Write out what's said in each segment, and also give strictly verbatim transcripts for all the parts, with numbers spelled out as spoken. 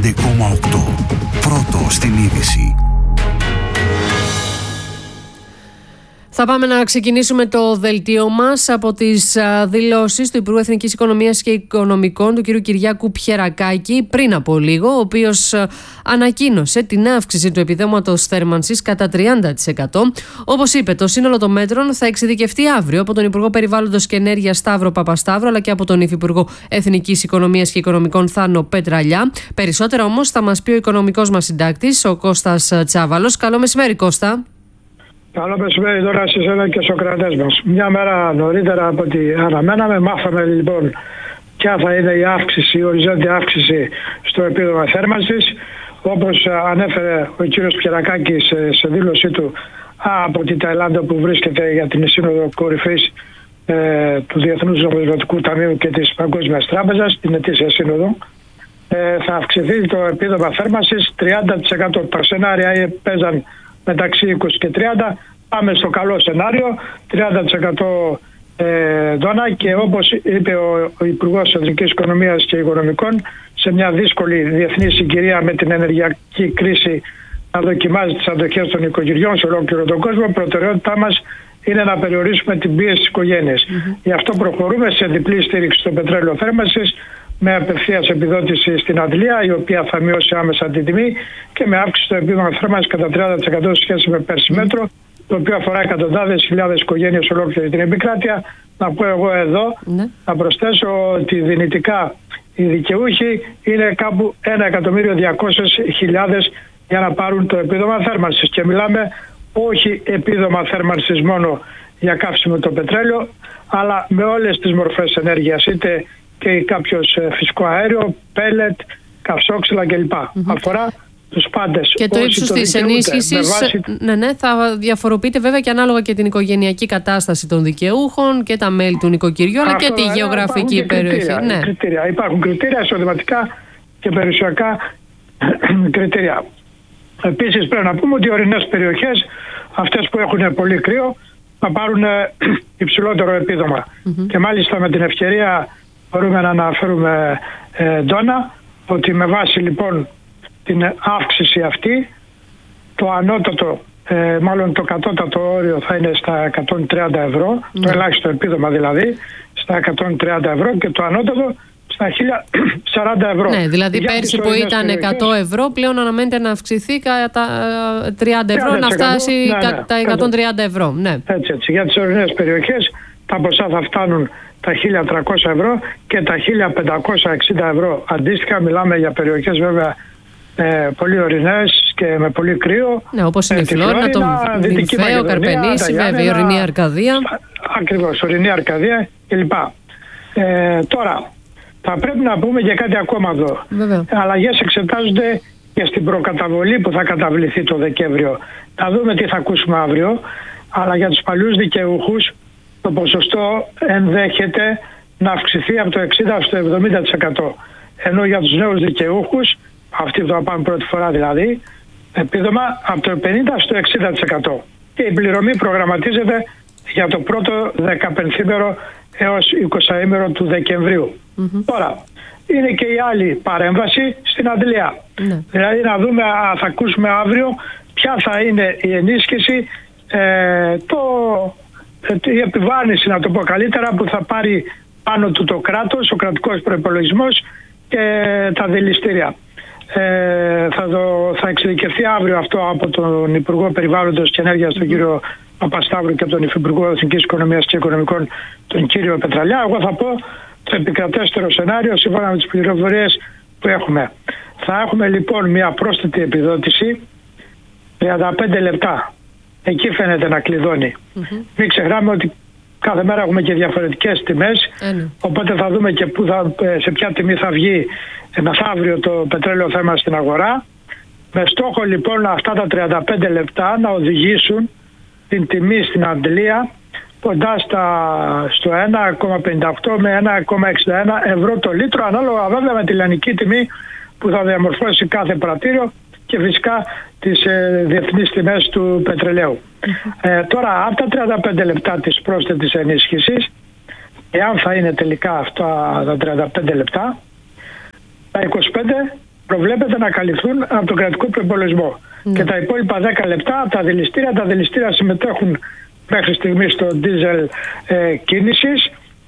πέντε κόμμα οκτώ. Πρώτο στην είδηση. Θα πάμε να ξεκινήσουμε το δελτίο μας από τις δηλώσεις του Υπουργού Εθνικής Οικονομίας και Οικονομικών, του κ. Κυριάκου Πιερακάκη, πριν από λίγο, ο οποίος ανακοίνωσε την αύξηση του επιδόματος θέρμανσης κατά τριάντα τοις εκατό. Όπως είπε, το σύνολο των μέτρων θα εξειδικευτεί αύριο από τον Υπουργό Περιβάλλοντος και Ενέργειας Σταύρο Παπασταύρο, αλλά και από τον Υφυπουργό Εθνικής Οικονομίας και Οικονομικών Θάνο Πετραλιά. Περισσότερα όμως θα μας πει ο οικονομικός μας συντάκτης, ο Κώστας Τσάβαλος. Καλό μεσημέρι, Κώστα. Καλό μεσημέρι τώρα σε εσένα και στους κρατές μας. Μια μέρα νωρίτερα από ό,τι αναμέναμε, μάθαμε λοιπόν ποια θα είναι η αύξηση, η οριζόντια αύξηση στο επίδομα θέρμανσης. Όπως ανέφερε ο κύριος Πιερακάκης σε, σε δήλωσή του από την Ταϊλάνδη, που βρίσκεται για την Σύνοδο Κορυφής ε, του Διεθνούς Νομισματικού Ταμείου και της Παγκόσμιας Τράπεζας, την ετήσια σύνοδο, ε, θα αυξηθεί το επίδομα θέρμανσης τριάντα τοις εκατό. Τα σενάρια παίζαν μεταξύ είκοσι και τριάντα, πάμε στο καλό σενάριο, τριάντα τοις εκατό ε, δόνα, και όπως είπε ο, ο Υπουργός Εθνικής Οικονομίας και Οικονομικών, σε μια δύσκολη διεθνή συγκυρία με την ενεργειακή κρίση να δοκιμάζει τις αντοχές των οικογενειών σε ολόκληρο τον κόσμο, προτεραιότητά μας είναι να περιορίσουμε την πίεση στις οικογένειες. Mm-hmm. Γι' αυτό προχωρούμε σε διπλή στήριξη στο πετρέλαιο θέρμανσης, με απευθείας επιδότηση στην αντλία, η οποία θα μειώσει άμεσα την τιμή, και με αύξηση στο επίδομα θέρμανσης κατά τριάντα τοις εκατό σε σχέση με πέρσι μέτρο, το οποίο αφορά εκατοντάδες χιλιάδες οικογένειες σε ολόκληρη την επικράτεια. Να πω εγώ εδώ, ναι. να προσθέσω ότι δυνητικά οι δικαιούχοι είναι κάπου ένα εκατομμύριο διακόσιες χιλιάδες για να πάρουν το επίδομα θέρμανσης. Και μιλάμε όχι επίδομα θέρμανσης μόνο για καύσιμο το πετρέλαιο, αλλά με όλες τις μορφές ενέργειας, είτε και κάποιος φυσικό αέριο, πέλετ, καυσόξυλα κλπ. Mm-hmm. Αφορά τους πάντες. Και το ύψος της ενίσχυσης βάση... ναι, ναι, θα διαφοροποιείται βέβαια και ανάλογα και την οικογενειακή κατάσταση των δικαιούχων και τα μέλη του νοικοκυριού, αλλά και τη γεωγραφική και περιοχή. Κριτήρια, ναι. κριτήρια. Υπάρχουν κριτήρια εισοδηματικά και περιουσιακά κριτήρια. Επίσης πρέπει να πούμε ότι οι ορεινές περιοχές, αυτές που έχουν πολύ κρύο, θα πάρουν υψηλότερο επίδομα. Mm-hmm. Και μάλιστα με την ευκαιρία μπορούμε να αναφέρουμε ε, Ντόνα, ότι με βάση λοιπόν την αύξηση αυτή, το ανώτατο, ε, μάλλον το κατώτατο όριο θα είναι στα εκατόν τριάντα ευρώ, mm. το ελάχιστο επίδομα δηλαδή, στα εκατόν τριάντα ευρώ, και το ανώτατο στα χίλια σαράντα ευρώ. Ναι, δηλαδή για πέρσι που ήταν εκατό ευρώ, πλέον αναμένεται να αυξηθεί κατά τριάντα ευρώ, να φτάσει ναι, ναι, κατά εκατόν τριάντα ευρώ. Ναι. Έτσι, έτσι. Για τις ορεινές περιοχές τα ποσά θα φτάνουν τα χίλια τριακόσια ευρώ και τα χίλια πεντακόσια εξήντα ευρώ αντίστοιχα. Μιλάμε για περιοχές βέβαια ε, πολύ ορεινές και με πολύ κρύο. Ναι, όπως είναι η Φλόρινα, το Νυμφαίο, Καρπενήσι, βέβαια η ορεινή Αρκαδία. Ακριβώς, ορεινή Αρκαδία κλπ. Ε, τώρα, θα πρέπει να πούμε και κάτι ακόμα εδώ. Βέβαια. Αλλαγές εξετάζονται και στην προκαταβολή που θα καταβληθεί το Δεκέμβριο. Θα δούμε τι θα ακούσουμε αύριο, αλλά για τους παλιούς δικαιούχους το ποσοστό ενδέχεται να αυξηθεί από το εξήντα στο εβδομήντα τοις εκατό. Ενώ για τους νέους δικαιούχους, αυτοί που θα πάνε πρώτη φορά δηλαδή, επίδομα από το πενήντα στο εξήντα τοις εκατό. Και η πληρωμή προγραμματίζεται για το πρώτο δεκαπενθήμερο έως εικοσαήμερο του Δεκεμβρίου. Mm-hmm. Τώρα, είναι και η άλλη παρέμβαση στην αντλία. Mm-hmm. Δηλαδή να δούμε, θα ακούσουμε αύριο ποια θα είναι η ενίσχυση, ε, το... η επιβάρυνση, να το πω καλύτερα, που θα πάρει πάνω του το κράτος, ο κρατικός προϋπολογισμός και τα δηληστήρια. Ε, θα, το, θα εξειδικευθεί αύριο αυτό από τον Υπουργό Περιβάλλοντος και Ενέργειας, τον κύριο Παπασταύρου, και από τον Υφυπουργό Εθνικής Οικονομίας και Οικονομικών, τον κύριο Πετραλιά. Εγώ θα πω το επικρατέστερο σενάριο σύμφωνα με τις πληροφορίες που έχουμε. Θα έχουμε λοιπόν μια πρόσθετη επιδότηση τριάντα πέντε λεπτά. Εκεί φαίνεται να κλειδώνει. Mm-hmm. Μην ξεχνάμε ότι κάθε μέρα έχουμε και διαφορετικές τιμές, mm. οπότε θα δούμε και που θα, σε ποια τιμή θα βγει μεθαύριο το πετρέλαιο θέμα στην αγορά. Με στόχο λοιπόν αυτά τα τριάντα πέντε λεπτά να οδηγήσουν την τιμή στην αντλία κοντά στα, στο ένα κόμμα πενήντα οκτώ με ένα κόμμα εξήντα ένα ευρώ το λίτρο, ανάλογα βέβαια με τη λιανική τιμή που θα διαμορφώσει κάθε πρατήριο και φυσικά τις ε, διεθνείς τιμές του πετρελαίου. Mm-hmm. Ε, τώρα, από τα τριάντα πέντε λεπτά της πρόσθετης ενίσχυσης, εάν θα είναι τελικά αυτά τα τριάντα πέντε λεπτά, τα είκοσι πέντε προβλέπεται να καλυφθούν από τον κρατικό προϋπολογισμό. Mm. Και τα υπόλοιπα δέκα λεπτά τα δηληστήρια, τα δηληστήρια συμμετέχουν μέχρι στιγμή στο ντίζελ ε, κίνησης,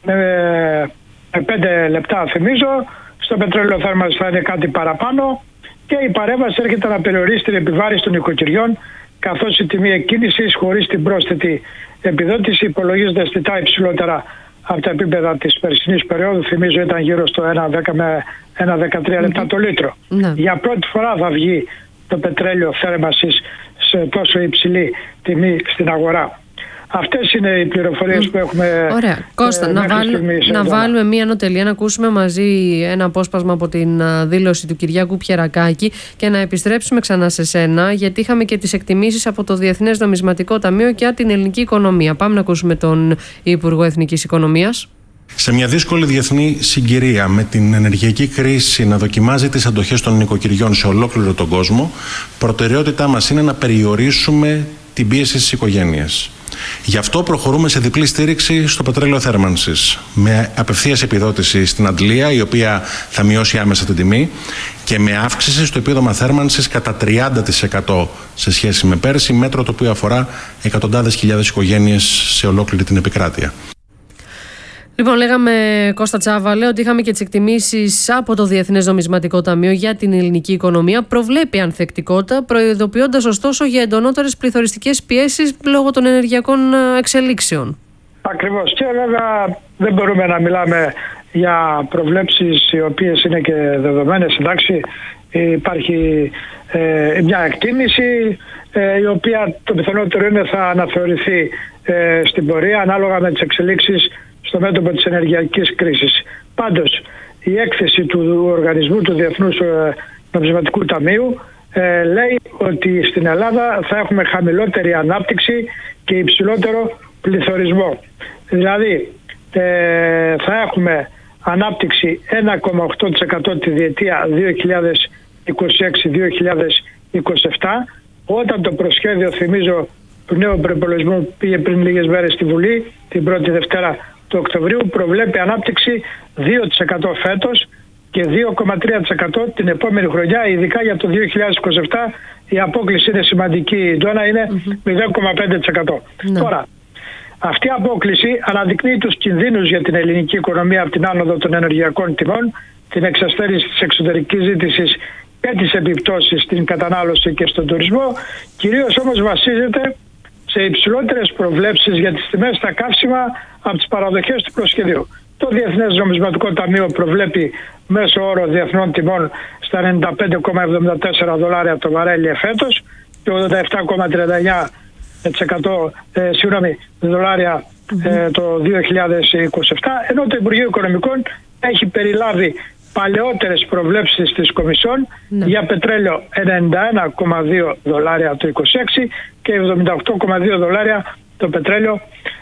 ε, πέντε λεπτά θυμίζω, στο πετρέλαιο θέρμανσης θα είναι κάτι παραπάνω και η παρέμβαση έρχεται να περιορίσει την επιβάρυνση των οικοκυριών, καθώς η τιμή εκκίνησης χωρίς την πρόσθετη επιδότηση υπολογίζεται αισθητά υψηλότερα από τα επίπεδα της περσινής περίοδου. Θυμίζω ήταν γύρω στο ένα δέκα με ένα δεκατρία λεπτά mm-hmm. το λίτρο. Mm-hmm. Για πρώτη φορά θα βγει το πετρέλαιο θέρμανσης σε τόσο υψηλή τιμή στην αγορά. Αυτές είναι οι πληροφορίες mm. που έχουμε. Ωραία. Κώστα, ε, να, βάλ, να βάλουμε μία νοτελεία, να ακούσουμε μαζί ένα απόσπασμα από την uh, δήλωση του Κυριάκου Πιερακάκη και να επιστρέψουμε ξανά σε σένα, γιατί είχαμε και τις εκτιμήσεις από το Διεθνές Νομισματικό Ταμείο και την ελληνική οικονομία. Πάμε να ακούσουμε τον Υπουργό Εθνικής Οικονομίας. Σε μια δύσκολη διεθνή συγκυρία, με την ενεργειακή κρίση να δοκιμάζει τις αντοχές των νοικοκυριών σε ολόκληρο τον κόσμο, προτεραιότητά μας είναι να περιορίσουμε την πίεση στις οικογένειες. Γι' αυτό προχωρούμε σε διπλή στήριξη στο πετρέλαιο θέρμανσης, με απευθείας επιδότηση στην αντλία, η οποία θα μειώσει άμεσα την τιμή, και με αύξηση στο επίδομα θέρμανσης κατά τριάντα τοις εκατό σε σχέση με πέρσι, μέτρο το οποίο αφορά εκατοντάδες χιλιάδες οικογένειες σε ολόκληρη την επικράτεια. Λοιπόν, λέγαμε, Κώστα Τσάβαλε, ότι είχαμε και τις εκτιμήσεις από το Διεθνές Νομισματικό Ταμείο για την ελληνική οικονομία. Προβλέπει ανθεκτικότητα, προειδοποιώντας ωστόσο για εντονότερες πληθωριστικές πιέσεις λόγω των ενεργειακών εξελίξεων. Ακριβώς. Και βέβαια δεν μπορούμε να μιλάμε για προβλέψεις οι οποίες είναι και δεδομένες. Εντάξει, υπάρχει ε, μια εκτίμηση ε, η οποία το πιθανότερο είναι θα αναθεωρηθεί ε, στην πορεία ανάλογα με τις εξελίξεις στο μέτωπο της ενεργειακής κρίσης. Πάντως, η έκθεση του οργανισμού του Διεθνούς Νομισματικού Ταμείου ε, λέει ότι στην Ελλάδα θα έχουμε χαμηλότερη ανάπτυξη και υψηλότερο πληθωρισμό. Δηλαδή, ε, θα έχουμε ανάπτυξη ένα κόμμα οκτώ τοις εκατό τη διετία δύο χιλιάδες είκοσι έξι δύο χιλιάδες είκοσι επτά, όταν το προσχέδιο, θυμίζω, του νέου προϋπολογισμού πήγε πριν λίγες μέρες στη Βουλή, την πρώτη Δευτέρα του Οκτωβρίου, προβλέπει ανάπτυξη δύο τοις εκατό φέτος και δύο κόμμα τρία τοις εκατό την επόμενη χρονιά, ειδικά για το δύο χιλιάδες είκοσι επτά η απόκληση είναι σημαντική, η ντόνα είναι mm-hmm. μηδέν κόμμα πέντε τοις εκατό. Mm-hmm. Τώρα, αυτή η απόκληση αναδεικνύει τους κινδύνους για την ελληνική οικονομία από την άνοδο των ενεργειακών τιμών, την εξασθένηση της εξωτερικής ζήτησης και τις επιπτώσεις στην κατανάλωση και στον τουρισμό. Κυρίως όμως βασίζεται σε υψηλότερες προβλέψεις για τις τιμές στα καύσιμα από τις παραδοχές του προσχεδίου. Το Διεθνές Νομισματικό Ταμείο προβλέπει μέσο όρο διεθνών τιμών στα ενενήντα πέντε κόμμα εβδομήντα τέσσερα δολάρια το βαρέλι εφέτος και ογδόντα επτά κόμμα τριάντα εννιά τοις εκατό ε, συγγνώμη, δολάρια ε, το δύο χιλιάδες είκοσι επτά, ενώ το Υπουργείο Οικονομικών έχει περιλάβει παλαιότερες προβλέψεις της Κομισιόν ναι. για πετρέλαιο ενενήντα ένα κόμμα δύο δολάρια το είκοσι έξι και εβδομήντα οκτώ κόμμα δύο δολάρια το πετρέλαιο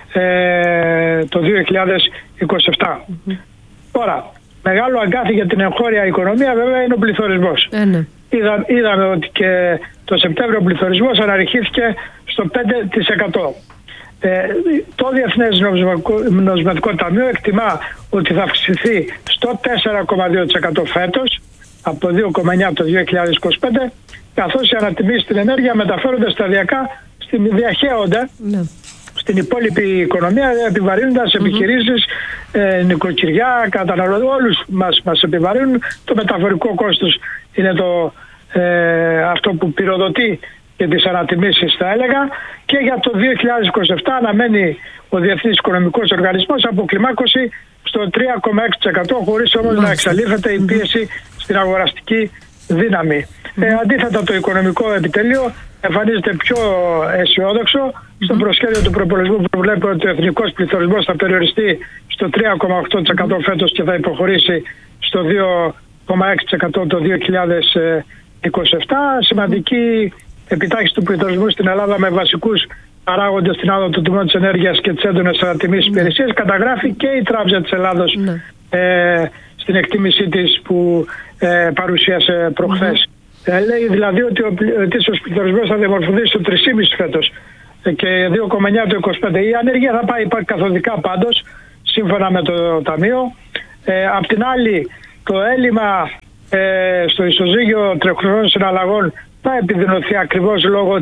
ε, το δύο χιλιάδες είκοσι επτά. Mm-hmm. Τώρα, μεγάλο αγκάθι για την εγχώρια οικονομία βέβαια είναι ο πληθωρισμός. Ε, ναι. Είδα, είδαμε ότι και το Σεπτέμβριο ο πληθωρισμός αναρριχήθηκε στο πέντε τοις εκατό. Ε, το Διεθνές Νομισματικό Ταμείο εκτιμά ότι θα αυξηθεί στο τέσσερα κόμμα δύο τοις εκατό φέτος από δύο κόμμα εννιά το δύο χιλιάδες είκοσι πέντε, καθώς οι ανατιμήσεις στην ενέργεια μεταφέρονται σταδιακά, στην, διαχέονται ναι. στην υπόλοιπη οικονομία, επιβαρύνοντας mm-hmm. επιχειρήσεις, ε, νοικοκυριά, καταναλωτές, όλους μας, μας επιβαρύνουν. Το μεταφορικό κόστος είναι το, ε, αυτό που πυροδοτεί και τις ανατιμήσεις, θα έλεγα, και για το δύο χιλιάδες είκοσι επτά αναμένει ο Διεθνής Οικονομικός Οργανισμός αποκλιμάκωση στο τρία κόμμα έξι τοις εκατό, χωρίς όμως να εξαλείφεται η πίεση στην αγοραστική δύναμη. Mm-hmm. Ε, αντίθετα, το οικονομικό επιτελείο εμφανίζεται πιο αισιόδοξο. Mm-hmm. Στο προσχέδιο του προπολογισμού προβλέπει ότι ο εθνικός πληθωρισμός θα περιοριστεί στο τρία κόμμα οκτώ τοις εκατό mm-hmm. φέτος και θα υποχωρήσει στο δύο κόμμα έξι τοις εκατό το δύο χιλιάδες είκοσι επτά. Σημαντική επιτάχυνση του πληθωρισμού στην Ελλάδα με βασικούς παράγοντες στην άδοδο των τιμών της ενέργειας και τις έντονες ανατιμήσεις mm. υπηρεσίες, καταγράφει και η Τράπεζα της Ελλάδος mm. ε, στην εκτίμησή της που ε, παρουσίασε προχθές. Mm. Ε, λέει δηλαδή ότι ο ετήσιος πληθωρισμός θα διαμορφωθεί στο τρία κόμμα πέντε φέτος και δύο κόμμα εννιά το είκοσι πέντε. Η ανεργία θα πάει καθοδικά πάντως, σύμφωνα με το Ταμείο. Ε, απ' την άλλη, το έλλειμμα ε, στο ισοζύγιο τρεχουσών συναλλαγών θα επιδεινωθεί ακριβώς λόγω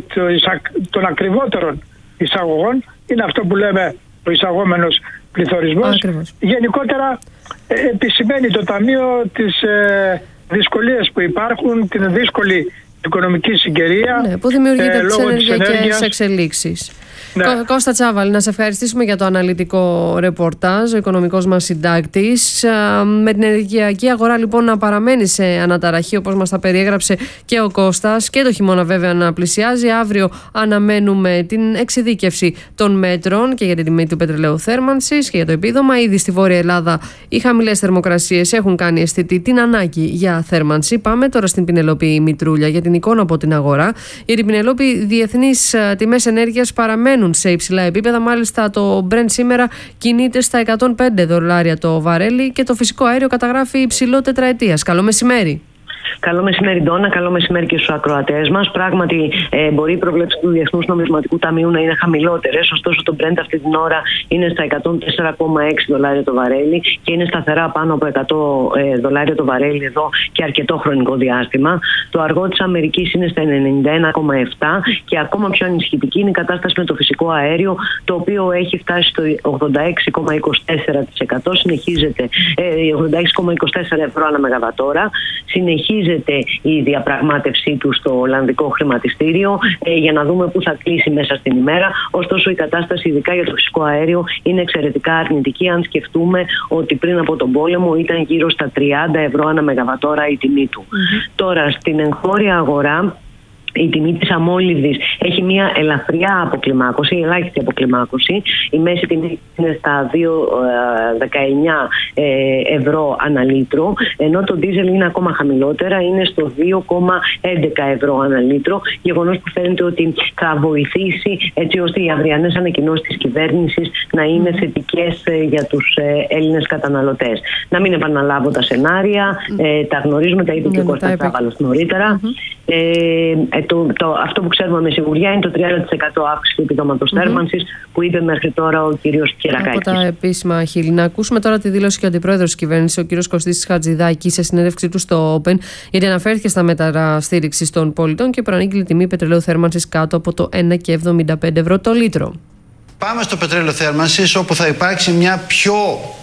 των ακριβότερων εισαγωγών. Είναι αυτό που λέμε ο εισαγόμενος πληθωρισμός. Ακριβώς. Γενικότερα ε, επισημαίνει το Ταμείο τις ε, δυσκολίες που υπάρχουν, την δύσκολη οικονομική συγκαιρία, ναι, που δημιουργείται ε, από τις ενεργειακές εξελίξεις. Ναι. Κώστα Τσάβαλη, να σε ευχαριστήσουμε για το αναλυτικό ρεπορτάζ, ο οικονομικός μας συντάκτης. Με την ενεργειακή αγορά λοιπόν να παραμένει σε αναταραχή, όπως μας τα περιέγραψε και ο Κώστας, και το χειμώνα βέβαια να πλησιάζει. Αύριο αναμένουμε την εξειδίκευση των μέτρων και για την τιμή του πετρελαίου θέρμανσης και για το επίδομα. Ήδη στη Βόρεια Ελλάδα οι χαμηλές θερμοκρασίες έχουν κάνει αισθητή την ανάγκη για θέρμανση. Πάμε τώρα στην Πινελόπη Μητρούλια για την εικόνα από την αγορά. Για την Πινελόπη, διεθνείς τιμές ενέργειας παραμένουν σε υψηλά επίπεδα. Μάλιστα το Brent σήμερα κινείται στα εκατόν πέντε δολάρια το βαρέλι και το φυσικό αέριο καταγράφει υψηλό τετραετίας. Καλό μεσημέρι. Καλό μεσημέρι, Ντόνα. Καλό μεσημέρι και στους ακροατές μας. Πράγματι, ε, μπορεί η προβλέψη του Διεθνούς Νομισματικού Ταμείου να είναι χαμηλότερες, ωστόσο το Brent αυτή την ώρα είναι στα εκατόν τέσσερα κόμμα έξι δολάρια το βαρέλι και είναι σταθερά πάνω από εκατό δολάρια το βαρέλι εδώ και αρκετό χρονικό διάστημα. Το αργό της Αμερικής είναι στα ενενήντα ένα κόμμα επτά και ακόμα πιο ανησυχητική είναι η κατάσταση με το φυσικό αέριο, το οποίο έχει φτάσει στο ογδόντα έξι κόμμα είκοσι τέσσερα τοις εκατό, συνεχίζεται ε, ογδόντα έξι κόμμα είκοσι τέσσερα ευρώ ανά μεγαβατόρα. Συνεχίζεται η διαπραγμάτευσή του στο Ολλανδικό χρηματιστήριο ε, για να δούμε πού θα κλείσει μέσα στην ημέρα. Ωστόσο, η κατάσταση, ειδικά για το φυσικό αέριο, είναι εξαιρετικά αρνητική, αν σκεφτούμε ότι πριν από τον πόλεμο ήταν γύρω στα τριάντα ευρώ ανά μεγαβατόρα η τιμή του. Mm-hmm. Τώρα, στην εγχώρια αγορά, η τιμή της αμόλυβδης έχει μια ελαφριά αποκλιμάκωση, ελάχιστη αποκλιμάκωση. Η μέση τιμή είναι στα δύο κόμμα δεκαεννιά ευρώ ανά λίτρο, ενώ το ντίζελ είναι ακόμα χαμηλότερα, είναι στο δύο κόμμα έντεκα ευρώ ανά λίτρο. Γεγονός που φαίνεται ότι θα βοηθήσει έτσι ώστε οι αυριανές ανακοινώσεις της κυβέρνησης να είναι θετικές για τους Έλληνες καταναλωτές. Να μην επαναλάβω τα σενάρια, ε, τα γνωρίζουμε, τα είπε και ο Κώστας Τσάβαλος νωρίτερα. Mm-hmm. Ε, Το, το, αυτό που ξέρουμε με σιγουριά είναι το τριάντα τοις εκατό αύξηση του επιδόματος mm-hmm. θέρμανσης που είπε μέχρι τώρα ο κύριος Πιερακάκης. Από τα επίσημα χείλη. Να ακούσουμε τώρα τη δήλωση και ο αντιπρόεδρος της κυβέρνησης, ο κύριος Κωστής Χατζηδάκης, σε συνέντευξή του στο Open, γιατί αναφέρθηκε στα μέτρα στήριξης των πολιτών και προανήγγειλε τιμή πετρελαίου θέρμανσης κάτω από το ένα κόμμα εβδομήντα πέντε ευρώ το λίτρο. Πάμε στο πετρέλαιο θέρμανσης, όπου θα υπάρξει μια πιο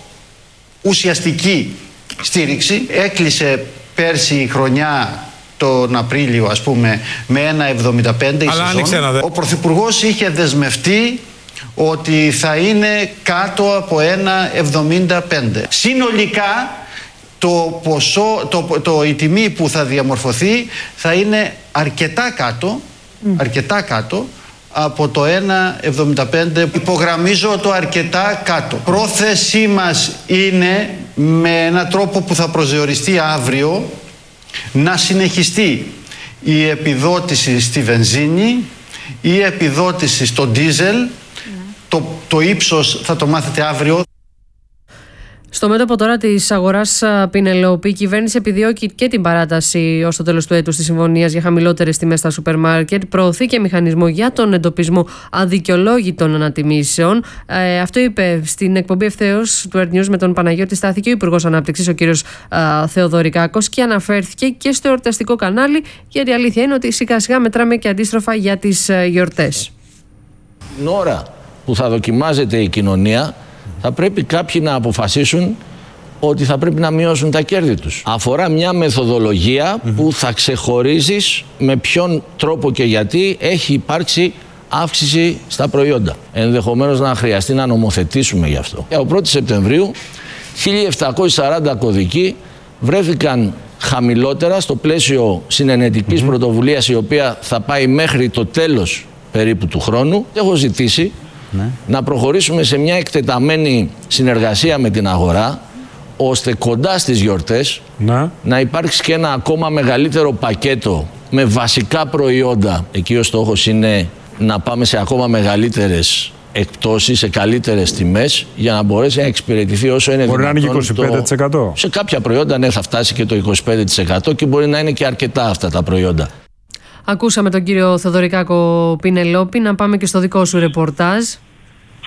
ουσιαστική στήριξη. Έκλεισε πέρσι η χρονιά τον Απρίλιο, ας πούμε, με ένα κόμμα εβδομήντα πέντε η σεζόν. Ο Πρωθυπουργός είχε δεσμευτεί ότι θα είναι κάτω από ένα κόμμα εβδομήντα πέντε. Συνολικά το ποσό, το, το, η τιμή που θα διαμορφωθεί θα είναι αρκετά κάτω, mm. αρκετά κάτω από το ένα κόμμα εβδομήντα πέντε. Υπογραμμίζω το αρκετά κάτω. Πρόθεσή μας είναι, με έναν τρόπο που θα προσδιοριστεί αύριο, να συνεχιστεί η επιδότηση στη βενζίνη, η επιδότηση στο ντίζελ, mm. το, το ύψος θα το μάθετε αύριο. Στο μέτωπο τώρα της αγοράς, Πινελόπη, η κυβέρνηση επιδιώκει και την παράταση ως το τέλος του έτους της συμφωνίας για χαμηλότερες τιμές στα σούπερ μάρκετ. Προωθεί και μηχανισμό για τον εντοπισμό αδικαιολόγητων ανατιμήσεων. Ε, αυτό είπε στην εκπομπή ευθέως του Earth News με τον Παναγιώτη Στάθη, ο Υπουργός Ανάπτυξης, ο κύριος α, Θεοδωρικάκος, και αναφέρθηκε και στο εορταστικό κανάλι, γιατί η αλήθεια είναι ότι σιγά σιγά μετράμε και αντίστροφα για τις α, γιορτές. Την ώρα που θα δοκιμάζεται η κοινωνία, θα πρέπει κάποιοι να αποφασίσουν ότι θα πρέπει να μειώσουν τα κέρδη τους. Αφορά μια μεθοδολογία mm-hmm. που θα ξεχωρίζεις με ποιον τρόπο και γιατί έχει υπάρξει αύξηση στα προϊόντα. Ενδεχομένως να χρειαστεί να νομοθετήσουμε γι' αυτό. Από πρώτη Σεπτεμβρίου, χίλια επτακόσιοι σαράντα κωδικοί βρέθηκαν χαμηλότερα στο πλαίσιο συνενετικής mm-hmm. πρωτοβουλίας, η οποία θα πάει μέχρι το τέλος περίπου του χρόνου. Έχω ζητήσει Ναι. να προχωρήσουμε σε μια εκτεταμένη συνεργασία με την αγορά, ώστε κοντά στις γιορτές να, να υπάρξει και ένα ακόμα μεγαλύτερο πακέτο με βασικά προϊόντα. Εκεί ο στόχος είναι να πάμε σε ακόμα μεγαλύτερες εκπτώσεις, σε καλύτερες τιμές, για να μπορέσει να εξυπηρετηθεί όσο είναι μπορεί δυνατόν. Μπορεί να είναι είκοσι πέντε τοις εκατό. Το... Σε κάποια προϊόντα ναι, θα φτάσει και το είκοσι πέντε τοις εκατό και μπορεί να είναι και αρκετά αυτά τα προϊόντα. Ακούσαμε τον κύριο Θεοδωρικάκο, Πινελόπη. Να πάμε και στο δικό σου ρεπορτάζ.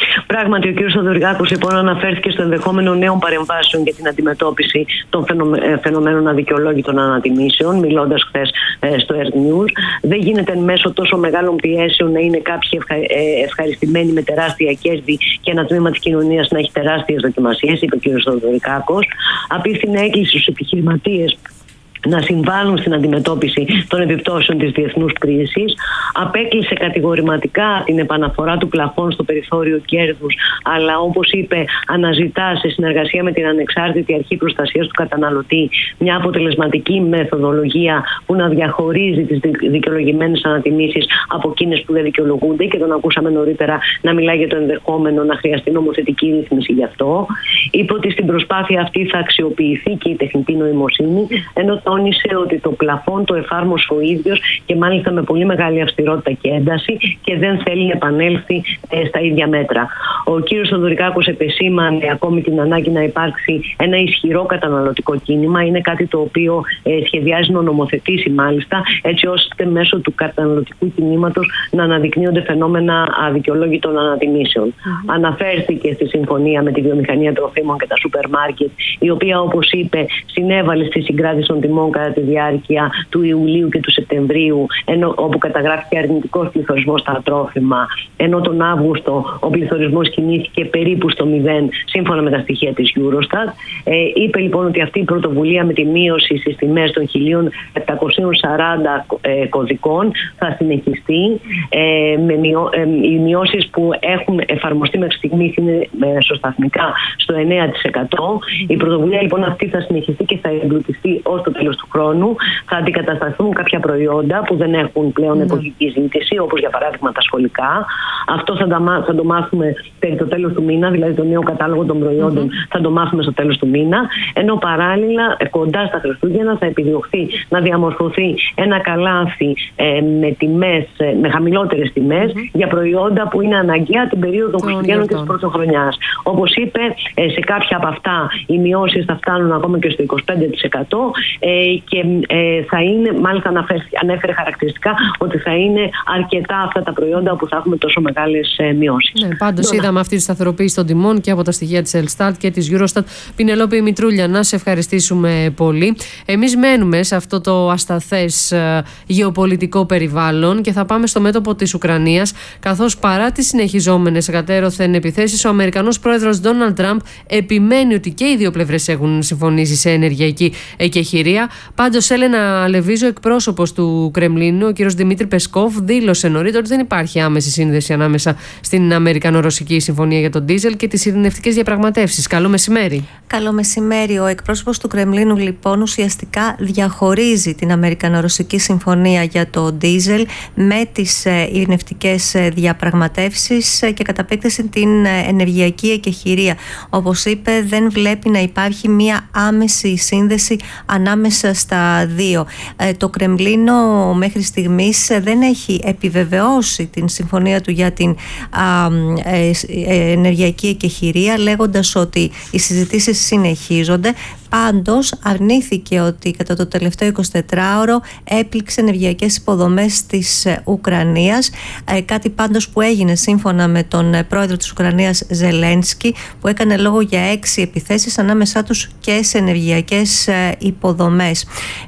Πράγματι, ο κ. Θοδωρικάκος λοιπόν αναφέρθηκε στο ενδεχόμενο νέων παρεμβάσεων για την αντιμετώπιση των φαινομένων αδικαιολόγητων ανατιμήσεων, μιλώντας χθες στο Air News. Δεν γίνεται μέσω τόσο μεγάλων πιέσεων να είναι κάποιοι ευχαριστημένοι με τεράστια κέρδη και ένα τμήμα της κοινωνίας να έχει τεράστιες δοκιμασίες, είπε ο κ. Θοδωρικάκος. Απίφθινε έκκληση στους επιχειρηματίες να συμβάλλουν στην αντιμετώπιση των επιπτώσεων της διεθνούς κρίσης. Απέκλεισε κατηγορηματικά την επαναφορά του πλαφών στο περιθώριο κέρδους, αλλά όπως είπε, αναζητά σε συνεργασία με την ανεξάρτητη αρχή προστασίας του καταναλωτή μια αποτελεσματική μεθοδολογία που να διαχωρίζει τις δικαιολογημένες ανατιμήσεις από εκείνες που δεν δικαιολογούνται, και τον ακούσαμε νωρίτερα να μιλάει για το ενδεχόμενο να χρειαστεί νομοθετική ρύθμιση γι' αυτό. Είπε ότι στην προσπάθεια αυτή θα αξιοποιηθεί και η τεχνητή νοημοσύνη, ενώ τόνισε ότι το πλαφόν το εφάρμοσε ο ίδιος και μάλιστα με πολύ μεγάλη αυστηρότητα και ένταση και δεν θέλει να επανέλθει ε, στα ίδια μέτρα. Ο κύριος Θοδωρικάκος επεσήμανε ακόμη την ανάγκη να υπάρξει ένα ισχυρό καταναλωτικό κίνημα. Είναι κάτι το οποίο ε, σχεδιάζει να νομοθετήσει μάλιστα, έτσι ώστε μέσω του καταναλωτικού κινήματος να αναδεικνύονται φαινόμενα αδικαιολόγητων ανατιμήσεων. Mm-hmm. Αναφέρθηκε στη συμφωνία με τη βιομηχανία τροφίμων και τα σούπερ μάρκετ, η οποία, όπως είπε, συνέβαλε στη συγκράτηση των τιμών κατά τη διάρκεια του Ιουλίου και του Σεπτεμβρίου, ενώ, όπου καταγράφηκε αρνητικός πληθωρισμός στα τρόφιμα, ενώ τον Αύγουστο ο πληθωρισμός κινήθηκε περίπου στο μηδέν σύμφωνα με τα στοιχεία της Eurostat. Ε, είπε λοιπόν ότι αυτή η πρωτοβουλία με τη μείωση στις τιμές των χίλια επτακόσιων σαράντα ε, κωδικών θα συνεχιστεί. Ε, με μειώ, ε, οι μειώσεις που έχουν εφαρμοστεί μέχρι στιγμής είναι μεσοσταθμικά στο εννέα τοις εκατό. Η πρωτοβουλία λοιπόν αυτή θα συνεχιστεί και θα εμπλουτιστεί ως το τέλος του χρόνου. Θα αντικατασταθούν κάποια προϊόντα που δεν έχουν πλέον mm. εποχική ζήτηση, όπως για παράδειγμα τα σχολικά. Αυτό θα, τα, θα το μάθουμε περί το τέλος του μήνα, δηλαδή το νέο κατάλογο των προϊόντων mm-hmm. θα το μάθουμε στο τέλος του μήνα. Ενώ παράλληλα, κοντά στα Χριστούγεννα, θα επιδιωχθεί να διαμορφωθεί ένα καλάθι ε, με, τιμές, ε, με χαμηλότερες τιμές mm-hmm. για προϊόντα που είναι αναγκαία την περίοδο των Χριστουγέννων και της Πρωτοχρονιάς. Όπως είπε, ε, σε κάποια από αυτά οι μειώσεις θα φτάνουν ακόμα και στο είκοσι πέντε τοις εκατό. Ε, και ε, θα είναι, μάλιστα αναφέρει, ανέφερε χαρακτηριστικά ότι θα είναι αρκετά αυτά τα προϊόντα που θα έχουμε τόσο μεγάλες ε, μειώσεις. Ναι, πάντως Δώνα. είδαμε αυτή τη σταθεροποίηση των τιμών και από τα στοιχεία της Ελστάτ και της Eurostat. Πινελόπη Μητρούλια, να σε ευχαριστήσουμε πολύ. Εμείς μένουμε σε αυτό το ασταθές ε, γεωπολιτικό περιβάλλον και θα πάμε στο μέτωπο της Ουκρανίας, καθώς παρά τις συνεχιζόμενες εκατέρωθεν επιθέσεις, ο Αμερικανός πρόεδρος Ντόναλντ Τραμπ επιμένει ότι και οι δύο πλευρές έχουν συμφωνήσει σε ενεργειακή εκεχηρία. Πάντως, Έλενα Λεβίζο, εκπρόσωπος του Κρεμλίνου, ο κ. Δημήτρη Πεσκόβ, δήλωσε νωρίτερα ότι δεν υπάρχει άμεση σύνδεση ανάμεσα στην Αμερικανο-Ρωσική Συμφωνία για τον ντίζελ και τις ειρηνευτικές διαπραγματεύσεις. Καλό μεσημέρι. Καλό μεσημέρι. Ο εκπρόσωπος του Κρεμλίνου, λοιπόν, ουσιαστικά διαχωρίζει την Αμερικανο-Ρωσική Συμφωνία για το ντίζελ με τις ειρηνευτικές διαπραγματεύσεις και κατά επέκταση την ενεργειακή εκεχηρία. Όπως είπε, δεν βλέπει να υπάρχει μία άμεση σύνδεση ανάμεσα στα δύο. Ε, το Κρεμλίνο μέχρι στιγμής δεν έχει επιβεβαιώσει την συμφωνία του για την α, ε, ε, ενεργειακή εκεχηρία, λέγοντας ότι οι συζητήσεις συνεχίζονται. Πάντως αρνήθηκε ότι κατά το τελευταίο εικοσιτετράωρο έπληξε ενεργειακές υποδομές της Ουκρανίας, ε, κάτι πάντως που έγινε σύμφωνα με τον πρόεδρο της Ουκρανίας Ζελένσκι, που έκανε λόγο για έξι επιθέσεις ανάμεσά τους και σε ενεργειακές ε, υποδομές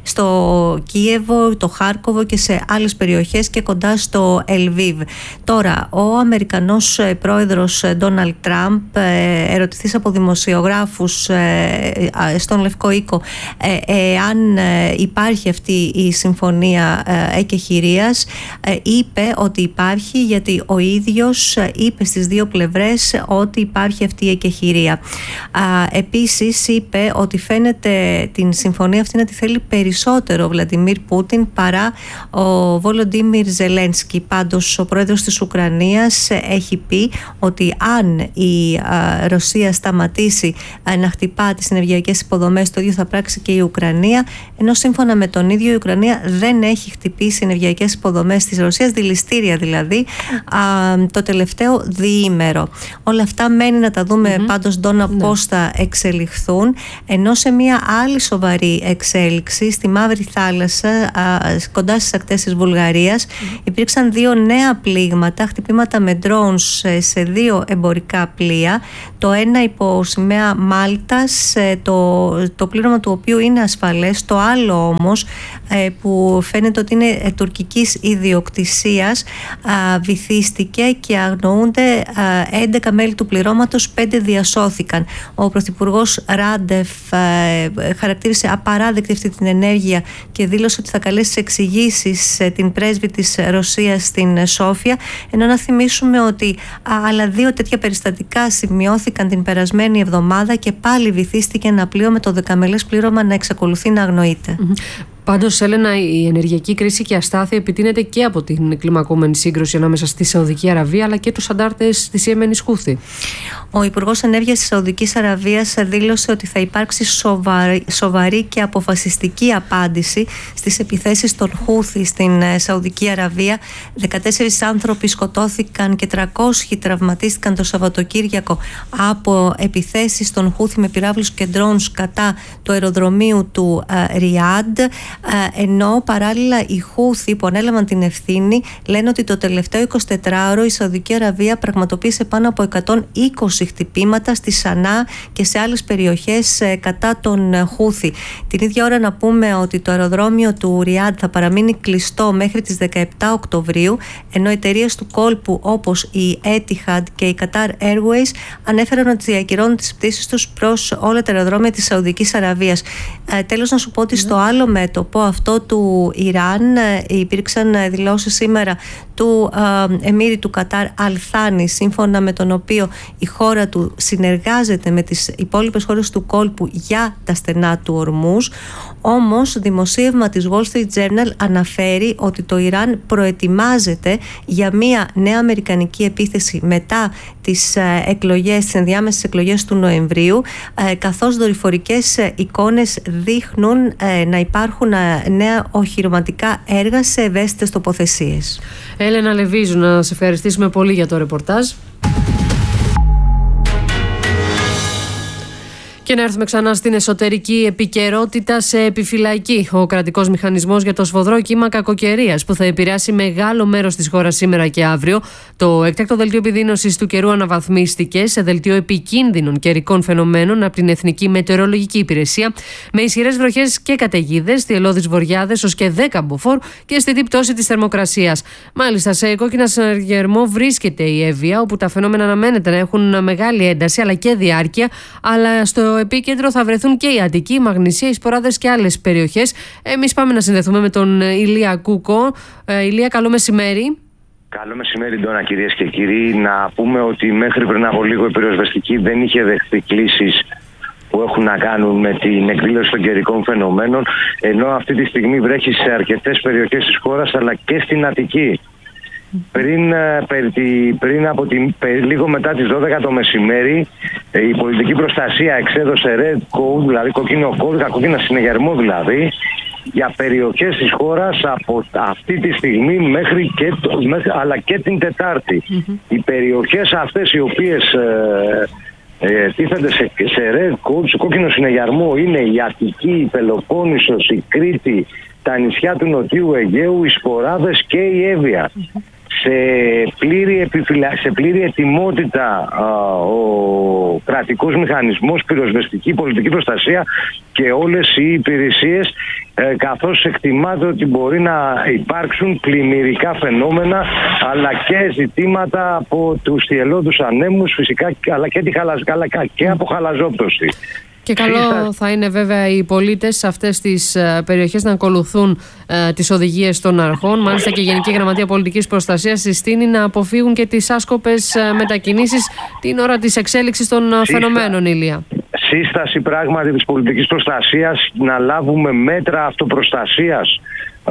στο Κίεβο, το Χάρκοβο και σε άλλες περιοχές και κοντά στο Ελβίβ. Τώρα, ο Αμερικανός ε, πρόεδρος Ντόναλντ Τραμπ, ε, ερωτηθείς από δημοσιογράφους ε, ε, στον Λευκό Οίκο εάν ε, ε, υπάρχει αυτή η συμφωνία ε, εκεχηρίας, ε, είπε ότι υπάρχει, γιατί ο ίδιος ε, είπε στις δύο πλευρές ότι υπάρχει αυτή η εκεχηρία. Ε, επίσης είπε ότι φαίνεται την συμφωνία αυτή να τη θέλει περισσότερο ο Βλαντιμίρ Πούτιν παρά ο Βολοντίμιρ Ζελένσκι. Πάντως ο πρόεδρος της Ουκρανίας έχει πει ότι αν η ε, Ρωσία σταματήσει ε, να χτυπά τις ενεργειακές υποδομές υποδομές, το ίδιο θα πράξει και η Ουκρανία, ενώ σύμφωνα με τον ίδιο η Ουκρανία δεν έχει χτυπήσει ενεργειακές υποδομές της Ρωσίας, δηληστήρια δηλαδή, α, το τελευταίο διήμερο. Όλα αυτά μένει να τα δούμε mm-hmm. πάντως, Ντόνα, ναι. πώς θα εξελιχθούν, ενώ σε μια άλλη σοβαρή εξέλιξη στη Μαύρη Θάλασσα, α, κοντά στις ακτές της Βουλγαρίας, mm-hmm. υπήρξαν δύο νέα πλήγματα, χτυπήματα με drones σε δύο εμπορικά πλοία, το ένα υπό σημαία Μάλτας, το, το πλήρωμα του οποίου είναι ασφαλές, το άλλο όμως που φαίνεται ότι είναι τουρκικής ιδιοκτησίας, βυθίστηκε και αγνοούνται έντεκα μέλη του πληρώματος, πέντε διασώθηκαν. Ο Πρωθυπουργός Ράντεφ χαρακτήρισε απαράδεκτη αυτή την ενέργεια και δήλωσε ότι θα καλέσει τις εξηγήσεις την πρέσβη της Ρωσίας στην Σόφια, ενώ να θυμίσουμε ότι άλλα δύο τέτοια περιστατικά σημειώθηκαν την περασμένη εβδομάδα και πάλι βυθίστηκε ένα πλοίο με το δεκαμελές πλήρωμα να εξακολουθεί να αγνοείται. Mm-hmm. Πάντως, Έλενα, η ενεργειακή κρίση και αστάθεια επιτείνεται και από την κλιμακούμενη σύγκρουση ανάμεσα στη Σαουδική Αραβία αλλά και τους αντάρτες της Ιεμένης Χούθη. Ο Υπουργός Ενέργειας της Σαουδικής Αραβίας δήλωσε ότι θα υπάρξει σοβαρή, σοβαρή και αποφασιστική απάντηση στις επιθέσεις των Χούθη στην Σαουδική Αραβία. δεκατέσσερις άνθρωποι σκοτώθηκαν και τριακόσιοι τραυματίστηκαν το Σαββατοκύριακο από επιθέσεις των Χούθη με πυράβλους και drones κατά του αεροδρομίου του uh, Ριάντ. Ενώ παράλληλα οι Χούθη που ανέλαβαν την ευθύνη λένε ότι το τελευταίο εικοσιτετράωρο η Σαουδική Αραβία πραγματοποίησε πάνω από εκατόν είκοσι χτυπήματα στη Σανά και σε άλλες περιοχές κατά τον Χούθη. Την ίδια ώρα να πούμε ότι το αεροδρόμιο του Ριάντ θα παραμείνει κλειστό μέχρι τις δεκαεπτά Οκτωβρίου, ενώ εταιρείες του κόλπου όπως η Etihad και η Qatar Airways ανέφεραν ότι διακυρώνουν τις πτήσεις τους προς όλα τα αεροδρόμια της Σαουδικής Αραβίας. Ε, τέλος να σου πω ότι στο άλλο μέτωπο αυτό του Ιράν υπήρξαν δηλώσεις σήμερα του ε, εμμύρη του Κατάρ Αλ-Θάνη, σύμφωνα με τον οποίο η χώρα του συνεργάζεται με τις υπόλοιπες χώρες του κόλπου για τα στενά του Ορμούζ. Όμως δημοσίευμα της Wall Street Journal αναφέρει ότι το Ιράν προετοιμάζεται για μια νέα αμερικανική επίθεση μετά τις ε, εκλογές, τις ενδιάμεσες εκλογές του Νοεμβρίου, ε, καθώς δορυφορικές ε, εικόνες δείχνουν ε, να υπάρχουν ε, νέα οχυρωματικά έργα σε ευαίσθητες τοποθεσίες. Έλενα Λεβίζου, να σε ευχαριστήσουμε πολύ για το ρεπορτάζ. Και να έρθουμε ξανά στην εσωτερική επικαιρότητα σε επιφυλακή. Ο κρατικός μηχανισμός για το σφοδρό κύμα κακοκαιρίας που θα επηρεάσει μεγάλο μέρος της χώρας σήμερα και αύριο. Το έκτακτο δελτίο επιδείνωσης του καιρού αναβαθμίστηκε σε δελτίο επικίνδυνων καιρικών φαινομένων από την Εθνική Μετεωρολογική Υπηρεσία, με ισχυρές βροχές και καταιγίδες, θυελλώδεις βοριάδες ως και δέκα μποφόρ και στιθή πτώση της θερμοκρασίας. Μάλιστα, σε κόκκινα συναγερμό βρίσκεται η Εύβοια, όπου τα φαινόμενα αναμένεται να έχουν μεγάλη ένταση αλλά και διάρκεια, αλλά στο επίκεντρο θα βρεθούν και η Αττική, η Μαγνησία, οι Σποράδες και άλλες περιοχές. Εμείς πάμε να συνδεθούμε με τον Ηλία Κούκο. Ε, Ηλία, καλό μεσημέρι. Καλό μεσημέρι, Ντόνα, κυρίες και κύριοι. Να πούμε ότι μέχρι πριν από λίγο η πυροσβεστική δεν είχε δεχθεί κλήσεις που έχουν να κάνουν με την εκδήλωση των καιρικών φαινομένων, ενώ αυτή τη στιγμή βρέχει σε αρκετές περιοχές της χώρας αλλά και στην Αττική. Πριν, πριν από την, λίγο μετά τις δώδεκα το μεσημέρι, η πολιτική προστασία εξέδωσε red code, δηλαδή κόκκινο κώδικα, κόκκινα συνεγερμό δηλαδή, για περιοχές της χώρας από αυτή τη στιγμή μέχρι και, μέχρι, αλλά και την Τετάρτη. Mm-hmm. Οι περιοχές αυτές οι οποίες ε, ε, τίθενται σε, σε red code, σε κόκκινο συνεγερμό, είναι η Αττική, η Πελοπόννησος, η Κρήτη, τα νησιά του Νοτιού Αιγαίου, οι Σποράδες και η Εύβοια. Mm-hmm. Σε πλήρη, επιφυλα... σε πλήρη ετοιμότητα α, ο κρατικός μηχανισμός, πυροσβεστική, πολιτική προστασία και όλες οι υπηρεσίες, ε, καθώς εκτιμάται ότι μπορεί να υπάρξουν πλημμυρικά φαινόμενα αλλά και ζητήματα από τους θυελλώδους ανέμους φυσικά, αλλά και, τη χαλαζ... αλλά και από χαλαζόπτωση. Και καλό θα είναι βέβαια οι πολίτες σε αυτές τις περιοχές να ακολουθούν ε, τις οδηγίες των αρχών. Μάλιστα και η Γενική Γραμματεία Πολιτικής Προστασίας συστήνει να αποφύγουν και τις άσκοπες ε, μετακινήσεις την ώρα της εξέλιξης των Σύστα. φαινομένων, Ηλία. Σύσταση πράγματι της πολιτικής προστασίας να λάβουμε μέτρα αυτοπροστασίας ε,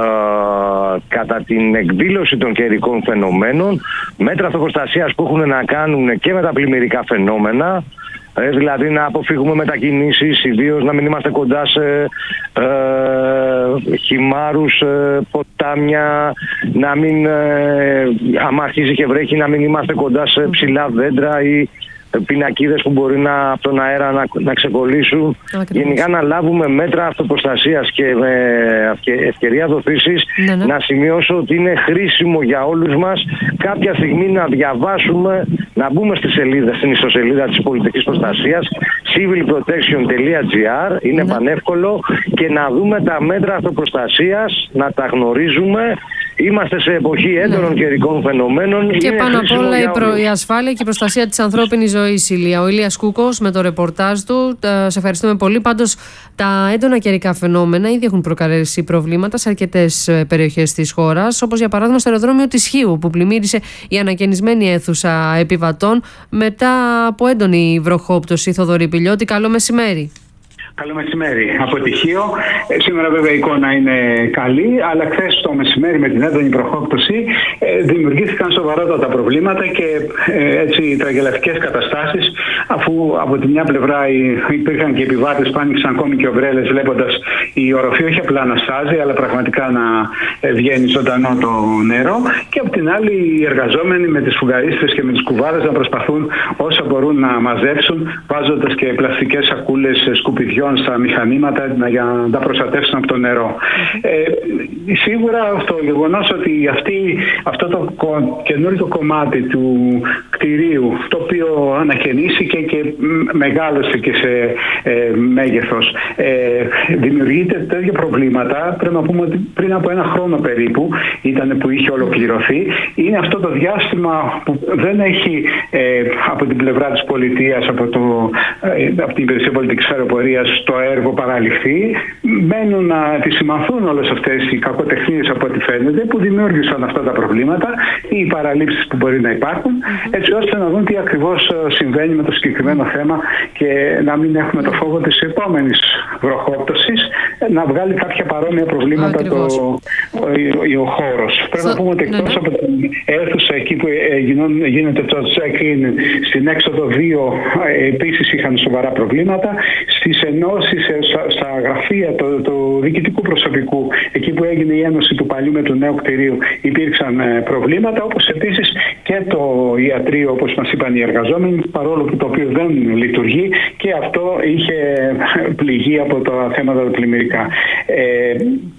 κατά την εκδήλωση των καιρικών φαινομένων, μέτρα αυτοπροστασίας που έχουν να κάνουν και με τα πλημμυρικά φαινόμενα, Ε, δηλαδή να αποφύγουμε μετακινήσεις, ιδίως να μην είμαστε κοντά σε ε, χυμάρους, ε, ποτάμια, να μην, ε, άμα αρχίζει και βρέχει, να μην είμαστε κοντά σε ψηλά δέντρα ή πινακίδες που μπορεί να, από τον αέρα να, να ξεκολλήσουν. Ακριβώς. Γενικά να λάβουμε μέτρα αυτοπροστασίας και με ευκαιρία δοθήσης ναι, ναι. να σημειώσω ότι είναι χρήσιμο για όλους μας κάποια στιγμή να διαβάσουμε, να μπούμε στη σελίδα, στην ιστοσελίδα της πολιτικής προστασίας civil protection dot gr, είναι ναι. πανεύκολο, και να δούμε τα μέτρα αυτοπροστασίας, να τα γνωρίζουμε. Είμαστε σε εποχή έντονων ναι. καιρικών φαινομένων. Και πάνω απ' όλα η, προ... η ασφάλεια και η προστασία της ανθρώπινης ζωής, Ηλία. Ο Ηλίας Κούκος με το ρεπορτάζ του. Σε ευχαριστούμε πολύ. Πάντως, τα έντονα καιρικά φαινόμενα ήδη έχουν προκαλέσει προβλήματα σε αρκετές περιοχές της χώρας, όπως για παράδειγμα στο αεροδρόμιο της Χίου, που πλημμύρισε η ανακαινισμένη αίθουσα επιβατών μετά από έντονη βροχόπτωση. Θοδωρή Πηλιώτη, καλό μεσημέρι. Καλό μεσημέρι. Από τυχείο. Σήμερα βέβαια η εικόνα είναι καλή, αλλά χθες το μεσημέρι με την έντονη βροχόπτωση δημιουργήθηκαν σοβαρότατα προβλήματα και έτσι τραγελαφικές καταστάσεις, αφού από τη μια πλευρά υπήρχαν και επιβάτες που άνοιξαν ακόμη και ομπρέλες, βλέποντας η οροφή όχι απλά να στάζει, αλλά πραγματικά να βγαίνει ζωντανό το νερό, και από την άλλη οι εργαζόμενοι με τις φουγαρίστρες και με τις κουβάδες να προσπαθούν όσα μπορούν να μαζέψουν, βάζοντας και πλαστικές σακούλες σκουπιδιών στα μηχανήματα για να τα προστατεύσουν από το νερό. Ε, σίγουρα το γεγονός ότι αυτή, αυτό το καινούργιο κομμάτι του κτηρίου, το οποίο ανακαινήθηκε και μεγάλωσε και σε ε, μέγεθος, ε, δημιουργείται τέτοια προβλήματα. Πρέπει να πούμε ότι πριν από ένα χρόνο περίπου ήταν που είχε ολοκληρωθεί. Είναι αυτό το διάστημα που δεν έχει ε, από την πλευρά της πολιτείας, από, το, ε, από την Υπηρεσία Πολιτικής Αεροπορίας, το έργο παραληφθεί. Μένουν να επισημανθούν όλες αυτές οι κακοτεχνίες, από ό,τι φαίνεται, που δημιούργησαν αυτά τα προβλήματα ή οι παραλήψεις που μπορεί να υπάρχουν, έτσι ώστε να δουν τι ακριβώς συμβαίνει με το συγκεκριμένο θέμα και να μην έχουμε το φόβο της επόμενης βροχόπτωσης να βγάλει κάποια παρόμοια προβλήματα το, ο, ο χώρος. Πρέπει να πούμε ότι εκτός από την αίθουσα εκεί που γίνεται το check-in, στην έξοδο δύο επίσης είχαν σοβαρά προβλήματα. Στις ενώσεις, στα γραφεία του το, το διοικητικού προσωπικού, εκεί που έγινε η ένωση του παλιού με του νέου κτηρίου, υπήρξαν προβλήματα, όπως επίσης και το ιατρείο, όπως μας είπαν οι εργαζόμενοι, παρόλο που το οποίο δεν λειτουργεί, και αυτό είχε πληγεί από τα θέματα τα πλημμυρικά. Ε,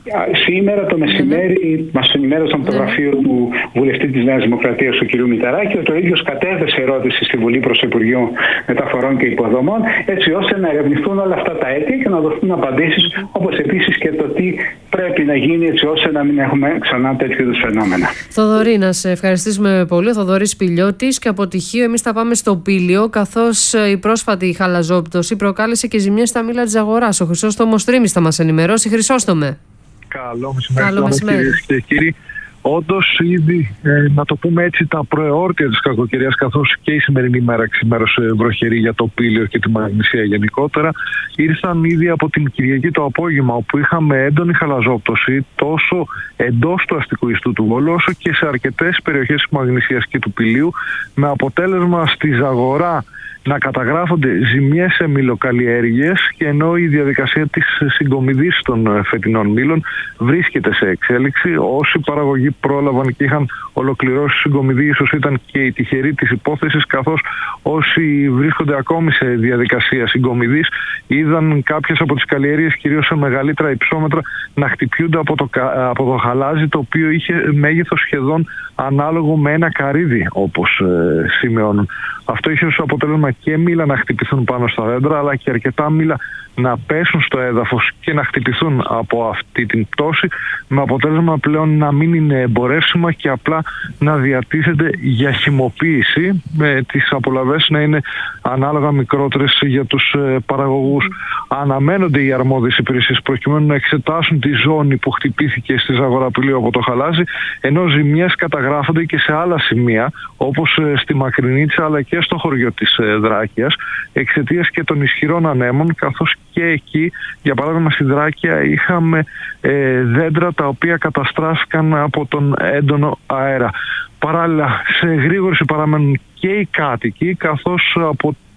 σήμερα το μεσημέρι μας ενημέρωσαν από το γραφείο του βουλευτή της Νέας Δημοκρατίας, του κ. Μητσαράκη, ότι ο ίδιος κατέθεσε ερώτηση στη Βουλή προς το Υπουργείο Μεταφορών και Υποδομών, έτσι ώστε να ερευνηθούν όλα αυτά τα αίτια και να δοθούν απαντήσεις, όπως επίσης και το τι πρέπει να γίνει έτσι ώστε να μην έχουμε ξανά τέτοιου είδους φαινόμενα. Θοδωρή, να σε ευχαριστήσουμε πολύ. Ο Θοδωρής Πηλιώτης. Και από τυχείο εμείς θα πάμε στο Πήλιο, καθώς η πρόσφατη χαλαζόπτωση προκάλεσε και ζημιές στα μήλα της αγοράς. Ο Χρυσόστομος Τρίμης θα μας ενημερώσει. Χρυσόστομε. Καλό μεσημέρι, Καλό μεσημέρι. Κυρίες και κύριοι. Όντως, ήδη, ε, να το πούμε έτσι, τα προεόρτια της κακοκαιρίας, καθώς και η σημερινή μέρα ξημέρωσε βροχερή για το Πήλιο και τη Μαγνησία γενικότερα, ήρθαν ήδη από την Κυριακή το απόγευμα, όπου είχαμε έντονη χαλαζόπτωση τόσο εντός του αστικού ιστού του Βόλου, όσο και σε αρκετές περιοχές της Μαγνησίας και του Πηλίου, με αποτέλεσμα στη Ζαγορά να καταγράφονται ζημιές σε μυλοκαλλιέργειες, και ενώ η διαδικασία της συγκομιδής των φετινών μήλων βρίσκεται σε εξέλιξη, όσοι παραγωγοί πρόλαβαν και είχαν ολοκληρώσει συγκομιδή ίσως ήταν και οι τυχεροί της υπόθεσης, καθώς όσοι βρίσκονται ακόμη σε διαδικασία συγκομιδής είδαν κάποιες από τις καλλιέργειες, κυρίως σε μεγαλύτερα υψόμετρα, να χτυπιούνται από το, από το χαλάζι, το οποίο είχε μέγεθος σχεδόν ανάλογο με ένα καρύδι, όπως ε, σημειώνουν. Αυτό είχε ως αποτέλεσμα και μήλα να χτυπηθούν πάνω στα δέντρα, αλλά και αρκετά μήλα να πέσουν στο έδαφος και να χτυπηθούν από αυτή την πτώση, με αποτέλεσμα πλέον να μην είναι εμπορεύσιμα και απλά να διατίθεται για χυμοποίηση, με τις απολαβές να είναι ανάλογα μικρότερες για τους παραγωγούς. Αναμένονται οι αρμόδιες υπηρεσίες προκειμένου να εξετάσουν τη ζώνη που χτυπήθηκε στη Ζαγορά Πηλίου από το χαλάζι, ενώ ζημιές καταγράφονται και σε άλλα σημεία, όπως στη Μακρινίτσα αλλά και στο χωριό της Δράκειας, εξαιτίας και των ισχυρών ανέμων, καθώς και εκεί, για παράδειγμα στη Δράκεια, είχαμε ε, δέντρα τα οποία καταστράφηκαν από τον έντονο αέρα. Παράλληλα, σε γρήγορση παραμένουν και οι κάτοικοι, καθώς από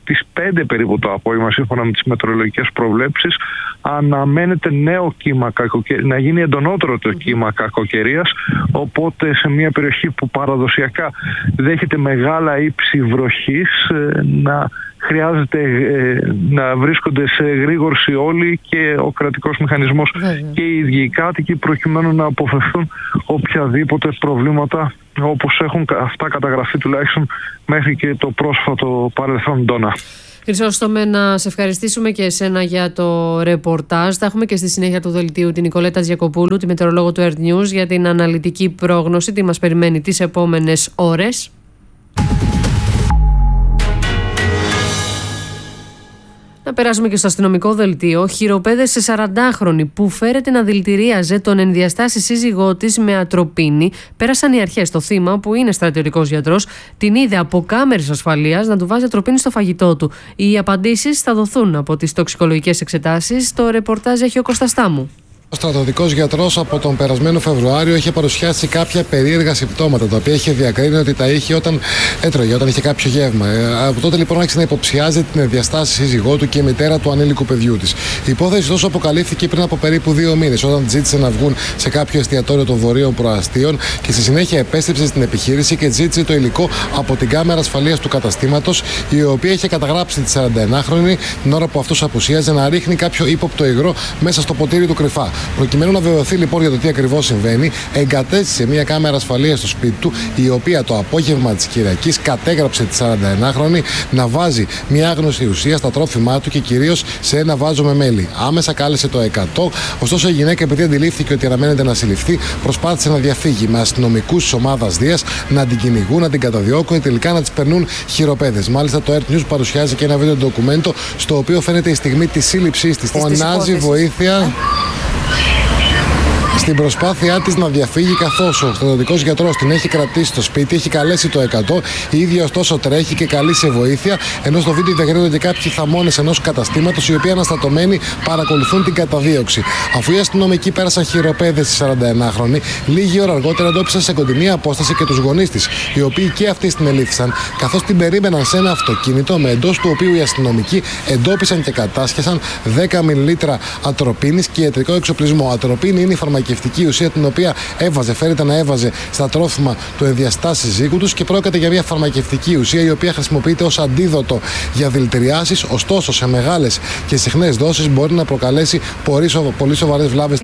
τις πέντε περίπου το απόγευμα, σύμφωνα με τις μετεωρολογικές προβλέψεις, αναμένεται νέο κύμα κακοκαιρίας, να γίνει εντονότερο το κύμα κακοκαιρίας, οπότε σε μια περιοχή που παραδοσιακά δέχεται μεγάλα ύψη βροχής, να χρειάζεται ε, να βρίσκονται σε γρήγορση όλοι και ο κρατικός μηχανισμός Βέβαια. και οι ίδιοι οι κάτοικοι, προκειμένου να αποφευθούν οποιαδήποτε προβλήματα όπως έχουν αυτά καταγραφεί τουλάχιστον μέχρι και το πρόσφατο παρελθόν, Ντόνα. Χρυσόστομε, να σε ευχαριστήσουμε και εσένα για το ρεπορτάζ. Θα έχουμε και στη συνέχεια του δελτίου την Νικολέτα Τζιακοπούλου, τη μετεωρολόγο του Earth News, για την αναλυτική πρόγνωση, τι μας περιμένει τις επόμενες ώρες. Να περάσουμε και στο αστυνομικό δελτίο. Χειροπέδες σε σαραντάχρονη που φέρεται να δηλητηρίαζε τον ενδιαστάση σύζυγό της με ατροπίνη. Πέρασαν οι αρχές. Το θύμα, που είναι στρατιωτικός γιατρός, την είδε από κάμερες ασφαλείας να του βάζει ατροπίνη στο φαγητό του. Οι απαντήσεις θα δοθούν από τις τοξικολογικές εξετάσεις. Το ρεπορτάζ έχει ο Κώστας Τάμου. Ο στρατιωτικός γιατρός από τον περασμένο Φεβρουάριο είχε παρουσιάσει κάποια περίεργα συμπτώματα, τα οποία είχε διακρίνει ότι τα είχε όταν έτρωγε, όταν είχε κάποιο γεύμα. Ε, από τότε λοιπόν άρχισε να υποψιάζει την ενδιαστάση σύζυγό του και μητέρα του ανήλικου παιδιού της. Η υπόθεση τόσο αποκαλύφθηκε πριν από περίπου δύο μήνες, όταν ζήτησε να βγουν σε κάποιο εστιατόριο των Βορείων Προαστίων και στη συνέχεια επέστρεψε στην επιχείρηση και ζήτησε το υλικό από την κάμερα ασφαλείας του καταστήματος, η οποία είχε καταγράψει τη σαρανταενάχρονη την ώρα που αυτός απουσίαζε να ρίχνει κάποιο ύποπτο υγρό μέσα στο ποτήρι του κρυφά. Προκειμένου να βεβαιωθεί λοιπόν για το τι ακριβώς συμβαίνει, εγκατέστησε μια κάμερα ασφαλείας στο σπίτι του, η οποία το απόγευμα της Κυριακής κατέγραψε τη σαρανταενάχρονη να βάζει μια άγνωστη ουσία στα τρόφιμά του και κυρίως σε ένα βάζο με μέλι. Άμεσα κάλεσε το εκατό, ωστόσο η γυναίκα, επειδή αντιλήφθηκε ότι αναμένεται να συλληφθεί, προσπάθησε να διαφύγει με αστυνομικούς της ομάδας Δίας να την κυνηγούν, να την καταδιώκουν και τελικά να της περνούν χειροπέδες. Μάλιστα, το Earth News παρουσιάζει και ένα βίντεο ντοκουμέντο στο οποίο φαίνεται η στιγμή της σύλληψής της. Φωνάζει βοήθεια στην προσπάθειά της να διαφύγει, καθώς ο στρατιωτικός γιατρός την έχει κρατήσει στο σπίτι, έχει καλέσει το εκατό, η ίδια ωστόσο τρέχει και καλεί σε βοήθεια, ενώ στο βίντεο διαγράφονται και κάποιοι θαμώνες ενός καταστήματος, οι οποίοι αναστατωμένοι παρακολουθούν την καταδίωξη. Αφού οι αστυνομικοί πέρασαν χειροπέδες στη σαρανταενάχρονη, λίγη ώρα αργότερα εντόπισαν σε κοντινή απόσταση και τους γονείς της, οι οποίοι και αυτοί την ελήφθησαν, καθώς την περίμεναν σε ένα αυτοκίνητο, με εντός του οποίου οι αστυνομικοί εντόπισαν και κατάσχεσαν δέκα μιλιλίτρα ατροπίνης και ιατρικό εξοπλισμό. Ατροπίνη είναι η φαρμακευτική ουσία την οποία έβαζε, φέρεται να έβαζε στα τρόφιμα του ενδιαστάσει σύζυγου τους, και πρόκειται για μια φαρμακευτική ουσία η οποία χρησιμοποιείται ως αντίδοτο για δηλητηριάσεις, ωστόσο σε μεγάλες και συχνές δόσεις μπορεί να προκαλέσει πολύ σοβαρές βλάβες.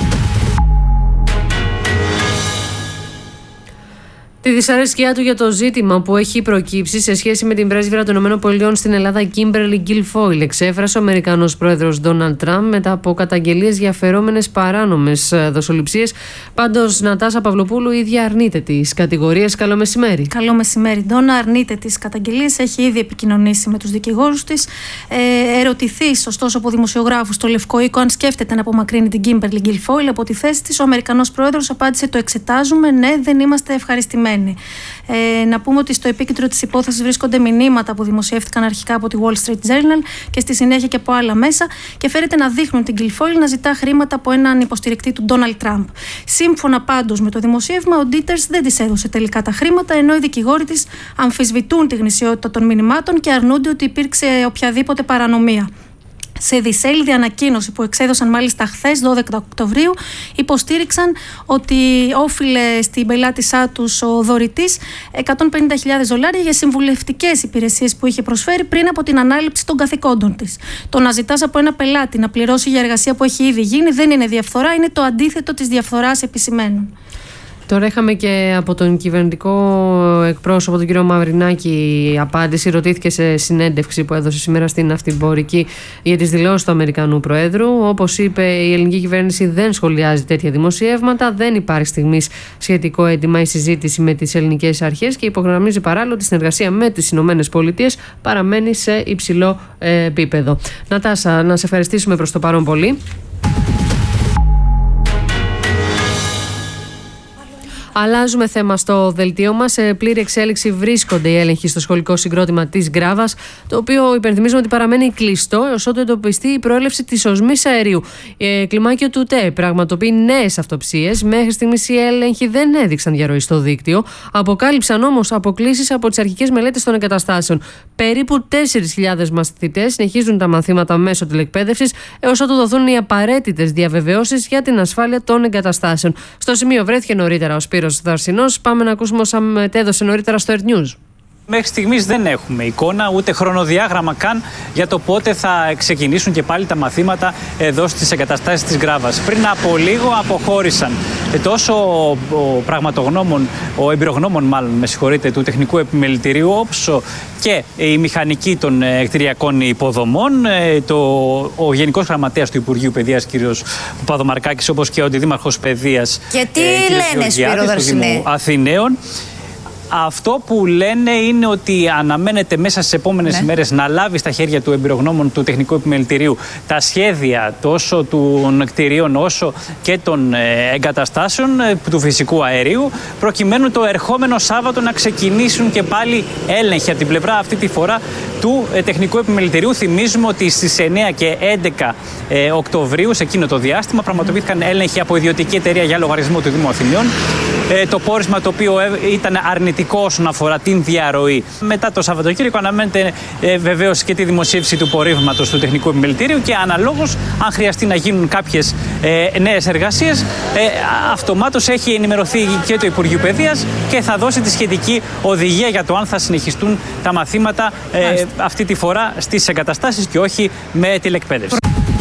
Τη δυσαρέσκειά του για το ζήτημα που έχει προκύψει σε σχέση με την πρέσβυρα των ΗΠΑ στην Ελλάδα, Κίμπερλι Γκιλφόιλ, εξέφρασε ο Αμερικανός πρόεδρος Ντόναλντ Τραμπ μετά από καταγγελίες για αφαιρόμενες παράνομες δοσοληψίες. Πάντως, Νατάσα Παυλοπούλου ίδια αρνείται τις κατηγορίες. Καλό μεσημέρι. Καλό μεσημέρι, Ντόνα. Αρνείται τις καταγγελίες. Έχει ήδη επικοινωνήσει με τους δικηγόρους της. Ε, ερωτηθείς, ωστόσο, από δημοσιογράφους στο Λευκό Οίκο αν σκέφτεται να απομακρύνει την Κίμπερλι Γκιλφόιλ από τη θέση της, ο Αμερικανός πρόεδρος απάντησε: το εξετάζουμε, ναι, δεν είμαστε ευχαριστημένοι. Ε, να πούμε ότι στο επίκεντρο της υπόθεσης βρίσκονται μηνύματα που δημοσιεύτηκαν αρχικά από τη Wall Street Journal και στη συνέχεια και από άλλα μέσα, και φέρεται να δείχνουν την Γκιλφόιλ να ζητά χρήματα από έναν υποστηρικτή του Ντόναλντ Τραμπ. Σύμφωνα πάντως με το δημοσίευμα, ο Ντίτερς δεν της έδωσε τελικά τα χρήματα, ενώ οι δικηγόροι της αμφισβητούν τη γνησιότητα των μηνυμάτων και αρνούνται ότι υπήρξε οποιαδήποτε παρανομία. Σε δισέλιδη ανακοίνωση που εξέδωσαν μάλιστα χθες, δώδεκα Οκτωβρίου, υποστήριξαν ότι όφιλε στην πελάτησά τους ο δωρητής εκατόν πενήντα χιλιάδες δολάρια για συμβουλευτικές υπηρεσίες που είχε προσφέρει πριν από την ανάληψη των καθηκόντων της. Το να ζητάς από ένα πελάτη να πληρώσει για εργασία που έχει ήδη γίνει δεν είναι διαφθορά, είναι το αντίθετο της διαφθοράς, επισημαίνουν. Τώρα είχαμε και από τον κυβερνητικό εκπρόσωπο, τον κύριο Μαυρινάκη, απάντηση. Ρωτήθηκε σε συνέντευξη που έδωσε σήμερα στην Ναυτιμπορική για τις δηλώσεις του Αμερικανού Προέδρου. Όπως είπε, η ελληνική κυβέρνηση δεν σχολιάζει τέτοια δημοσιεύματα. Δεν υπάρχει στιγμής σχετικό αίτημα ή συζήτηση με τις ελληνικές αρχές και υπογραμμίζει παράλληλα ότι η συνεργασία με τις Ηνωμένες Πολιτείες παραμένει σε υψηλό επίπεδο. Νατάσα, να σε ευχαριστήσουμε προς το παρόν πολύ. Αλλάζουμε θέμα στο δελτίο μας. Σε πλήρη εξέλιξη βρίσκονται οι έλεγχοι στο σχολικό συγκρότημα της Γκράβας, το οποίο υπενθυμίζουμε ότι παραμένει κλειστό έως ότου εντοπιστεί η προέλευση της οσμής αερίου. Ε, κλιμάκιο του ΤΕ πραγματοποιεί νέες αυτοψίες. Μέχρι στιγμής οι έλεγχοι δεν έδειξαν διαρροή στο δίκτυο. Αποκάλυψαν όμως αποκλήσεις από τις αρχικές μελέτες των εγκαταστάσεων. Περίπου τέσσερις χιλιάδες μαθητές συνεχίζουν τα μαθήματα μέσω τηλεκπαίδευσης έως ότου δοθούν οι απαραίτητες διαβεβαιώσεις για την ασφάλεια των εγκαταστάσεων. Στο σημείο βρέθηκε νωρίτερα ο Σπύρος Δαρσινός. Πάμε να ακούσουμε όσα μετέδωσε νωρίτερα στο Earth News. Μέχρι στιγμής δεν έχουμε εικόνα, ούτε χρονοδιάγραμμα καν για το πότε θα ξεκινήσουν και πάλι τα μαθήματα εδώ στις εγκαταστάσεις της Γκράβας. Πριν από λίγο αποχώρησαν τόσο ο πραγματογνώμων, ο εμπειρογνώμων μάλλον, με συγχωρείτε, του Τεχνικού Επιμελητηρίου, όσο και η μηχανική των κτηριακών υποδομών, το, ο Γενικός Γραμματέας του Υπουργείου Παιδείας, κ. Παπαδομαρκάκης, όπως και ο Αντιδήμαρχος Παιδείας, και τι λένε, Σπύρο Δαρσινέ, Αθηναίων. Αυτό που λένε είναι ότι αναμένεται μέσα στις επόμενες ναι. ημέρες να λάβει στα χέρια του εμπειρογνώμων του Τεχνικού Επιμελητηρίου τα σχέδια τόσο των κτηρίων όσο και των εγκαταστάσεων του φυσικού αερίου, προκειμένου το ερχόμενο Σάββατο να ξεκινήσουν και πάλι έλεγχοι από την πλευρά αυτή τη φορά του Τεχνικού Επιμελητηρίου. Θυμίζουμε ότι στις εννέα και έντεκα Οκτωβρίου, σε εκείνο το διάστημα, πραγματοποιήθηκαν έλεγχοι από ιδιωτική εταιρεία για λογαριασμό του Δήμου Αθηναίων. Το πόρισμα το οποίο ήταν αρνητικό όσον αφορά την διαρροή. Μετά το Σαββατοκύριακο αναμένεται ε, βεβαίως και τη δημοσίευση του πορίσματος του Τεχνικού Επιμελητηρίου και αναλόγως, αν χρειαστεί να γίνουν κάποιες ε, νέες εργασίες, ε, αυτομάτως έχει ενημερωθεί και το Υπουργείο Παιδείας και θα δώσει τη σχετική οδηγία για το αν θα συνεχιστούν τα μαθήματα ε, αυτή τη φορά στις εγκαταστάσεις και όχι με τηλεκπαίδευση.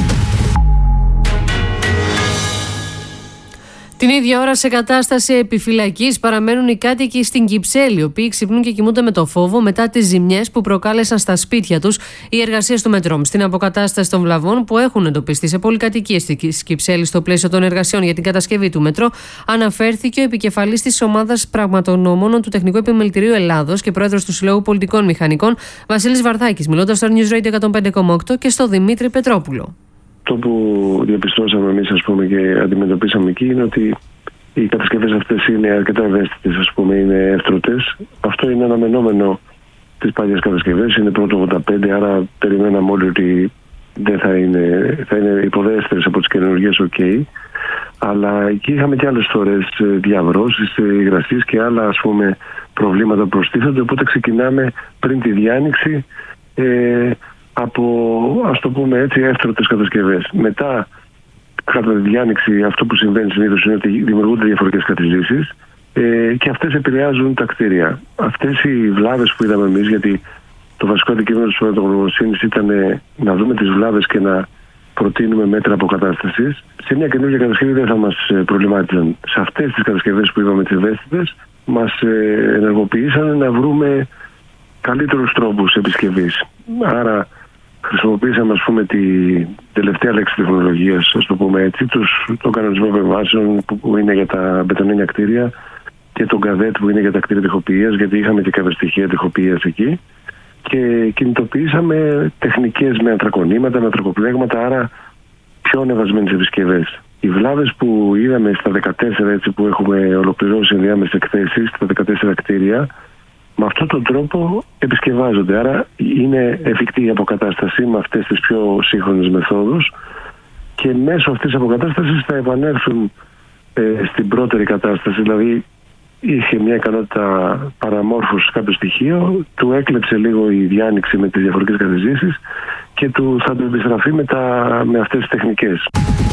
Την ίδια ώρα, σε κατάσταση επιφυλακής παραμένουν οι κάτοικοι στην Κυψέλη, οι οποίοι ξυπνούν και κοιμούνται με το φόβο μετά τις ζημιές που προκάλεσαν στα σπίτια τους οι εργασίες του Μετρόμ. Στην αποκατάσταση των βλαβών που έχουν εντοπιστεί σε πολυκατοικίες της Κυψέλης στο πλαίσιο των εργασιών για την κατασκευή του Μετρό, αναφέρθηκε ο επικεφαλής της ομάδας πραγματογνώμων του Τεχνικού Επιμελητηρίου Ελλάδος και πρόεδρος του Συλλόγου Πολιτικών Μηχανικών, Βασίλης Βαρδάκης, μιλώντας στο News Radio εκατόν πέντε κόμμα οκτώ και στο Δημήτρη Πετρόπουλο. Αυτό που διαπιστώσαμε εμείς, ας πούμε, και αντιμετωπίσαμε εκεί είναι ότι οι κατασκευές αυτές είναι αρκετά ευαίσθητες, ας πούμε, είναι εύτρωτες. Αυτό είναι αναμενόμενο τις παλιές κατασκευές, είναι πρώτο ογδόντα πέντε, άρα περιμέναμε όλοι ότι δεν θα είναι, θα είναι υποδέστερες από τις καινούργιες, οκ. Okay. Αλλά εκεί είχαμε και άλλες φορές διαβρώσεις, υγρασίες και άλλα, ας πούμε, προβλήματα που προστίθενται, οπότε ξεκινάμε πριν τη διάνοιξη ε, από, ας το πούμε έτσι, εύτρωτες κατασκευές. Μετά, κατά τη διάνοιξη, αυτό που συμβαίνει συνήθως είναι ότι δημιουργούνται διαφορετικές κατηζήσεις ε, και αυτές επηρεάζουν τα κτίρια. Αυτές οι βλάβες που είδαμε εμείς, γιατί το βασικό αντικείμενο της πραγματογνωμοσύνης ήταν ε, να δούμε τις βλάβες και να προτείνουμε μέτρα αποκατάστασης, σε μια καινούργια κατασκευή δεν θα μας προβλημάτιζαν. Σε αυτές τις κατασκευές που είδαμε τις ευαίσθητες, μας ε, ενεργοποιήσαν να βρούμε καλύτερους τρόπους επισκευής. Άρα χρησιμοποίησαμε, ας πούμε, τη τελευταία λέξη τεχνολογίας, ας το πούμε έτσι, τους, τον κανονισμό επεμβάσεων που είναι για τα μπετονένια κτίρια και τον καδέτ που είναι για τα κτίρια τοιχοποιίας, γιατί είχαμε και κάποια στοιχεία τοιχοποιίας εκεί, και κινητοποιήσαμε τεχνικές με αντρακονήματα, με αντρακοπλέγματα, άρα πιο ανεβασμένες επισκευές. Οι βλάβες που είδαμε στα δεκατέσσερα, έτσι, που έχουμε ολοκληρώσει ενδιάμεσες εκθέσεις, στα δεκατέσσερα κτίρια, με αυτόν τον τρόπο επισκευάζονται. Άρα είναι εφικτή η αποκατάσταση με αυτές τις πιο σύγχρονες μεθόδους και μέσω αυτής της αποκατάστασης θα επανέλθουν ε, στην πρώτερη κατάσταση. Δηλαδή είχε μια ικανότητα παραμόρφωσης κάποιο στοιχείο, του έκλεψε λίγο η διάνοιξη με τις διαφορετικές κατηζήσεις και του θα του επιστραφεί με, τα, με αυτές τις τεχνικές.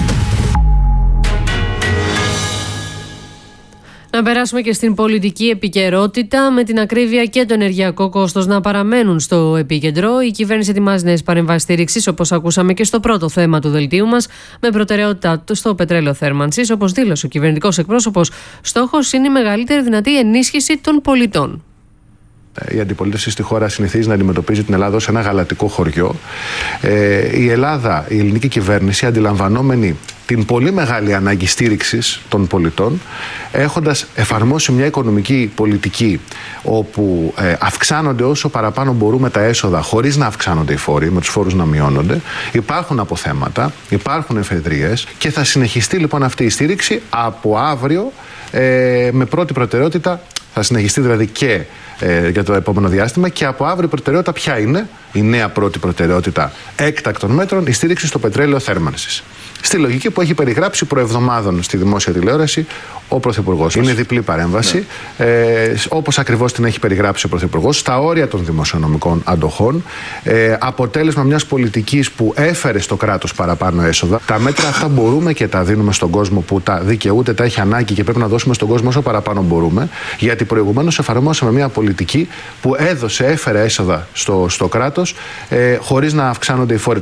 Να περάσουμε και στην πολιτική επικαιρότητα. Με την ακρίβεια και το ενεργειακό κόστος να παραμένουν στο επίκεντρο, η κυβέρνηση ετοιμάζει νέες παρεμβάσεις στήριξης, όπως ακούσαμε και στο πρώτο θέμα του δελτίου μας, με προτεραιότητα στο πετρέλαιο θέρμανσης. Όπως δήλωσε ο κυβερνητικός εκπρόσωπος, στόχος είναι η μεγαλύτερη δυνατή ενίσχυση των πολιτών. Η αντιπολίτευση στη χώρα συνηθίζει να αντιμετωπίζει την Ελλάδα ως ένα γαλατικό χωριό. Ε, η Ελλάδα, η ελληνική κυβέρνηση, αντιλαμβανόμενη την πολύ μεγάλη ανάγκη στήριξης των πολιτών, έχοντας εφαρμόσει μια οικονομική πολιτική όπου ε, αυξάνονται όσο παραπάνω μπορούμε τα έσοδα χωρίς να αυξάνονται οι φόροι, με τους φόρους να μειώνονται, υπάρχουν αποθέματα, υπάρχουν εφεδρίες και θα συνεχιστεί λοιπόν αυτή η στήριξη από αύριο. ε, με πρώτη προτεραιότητα, θα συνεχιστεί δηλαδή και ε, για το επόμενο διάστημα, και από αύριο η προτεραιότητα ποια είναι? Η νέα πρώτη προτεραιότητα έκτακτων μέτρων, η στήριξη στο πετρέλαιο θέρμανσης. Στη λογική που έχει περιγράψει προεβδομάδων στη δημόσια τηλεόραση ο Πρωθυπουργός. Είναι διπλή παρέμβαση, ναι. ε, όπως ακριβώς την έχει περιγράψει ο Πρωθυπουργός, στα όρια των δημοσιονομικών αντοχών, ε, αποτέλεσμα μιας πολιτικής που έφερε στο κράτος παραπάνω έσοδα. Τα μέτρα αυτά μπορούμε και τα δίνουμε στον κόσμο που τα δικαιούται, τα έχει ανάγκη, και πρέπει να δώσουμε στον κόσμο όσο παραπάνω μπορούμε, γιατί προηγουμένως εφαρμόσαμε μια πολιτική που έδωσε, έφερε έσοδα στο, στο κράτος, ε, χωρίς να αυξάνονται οι φόροι.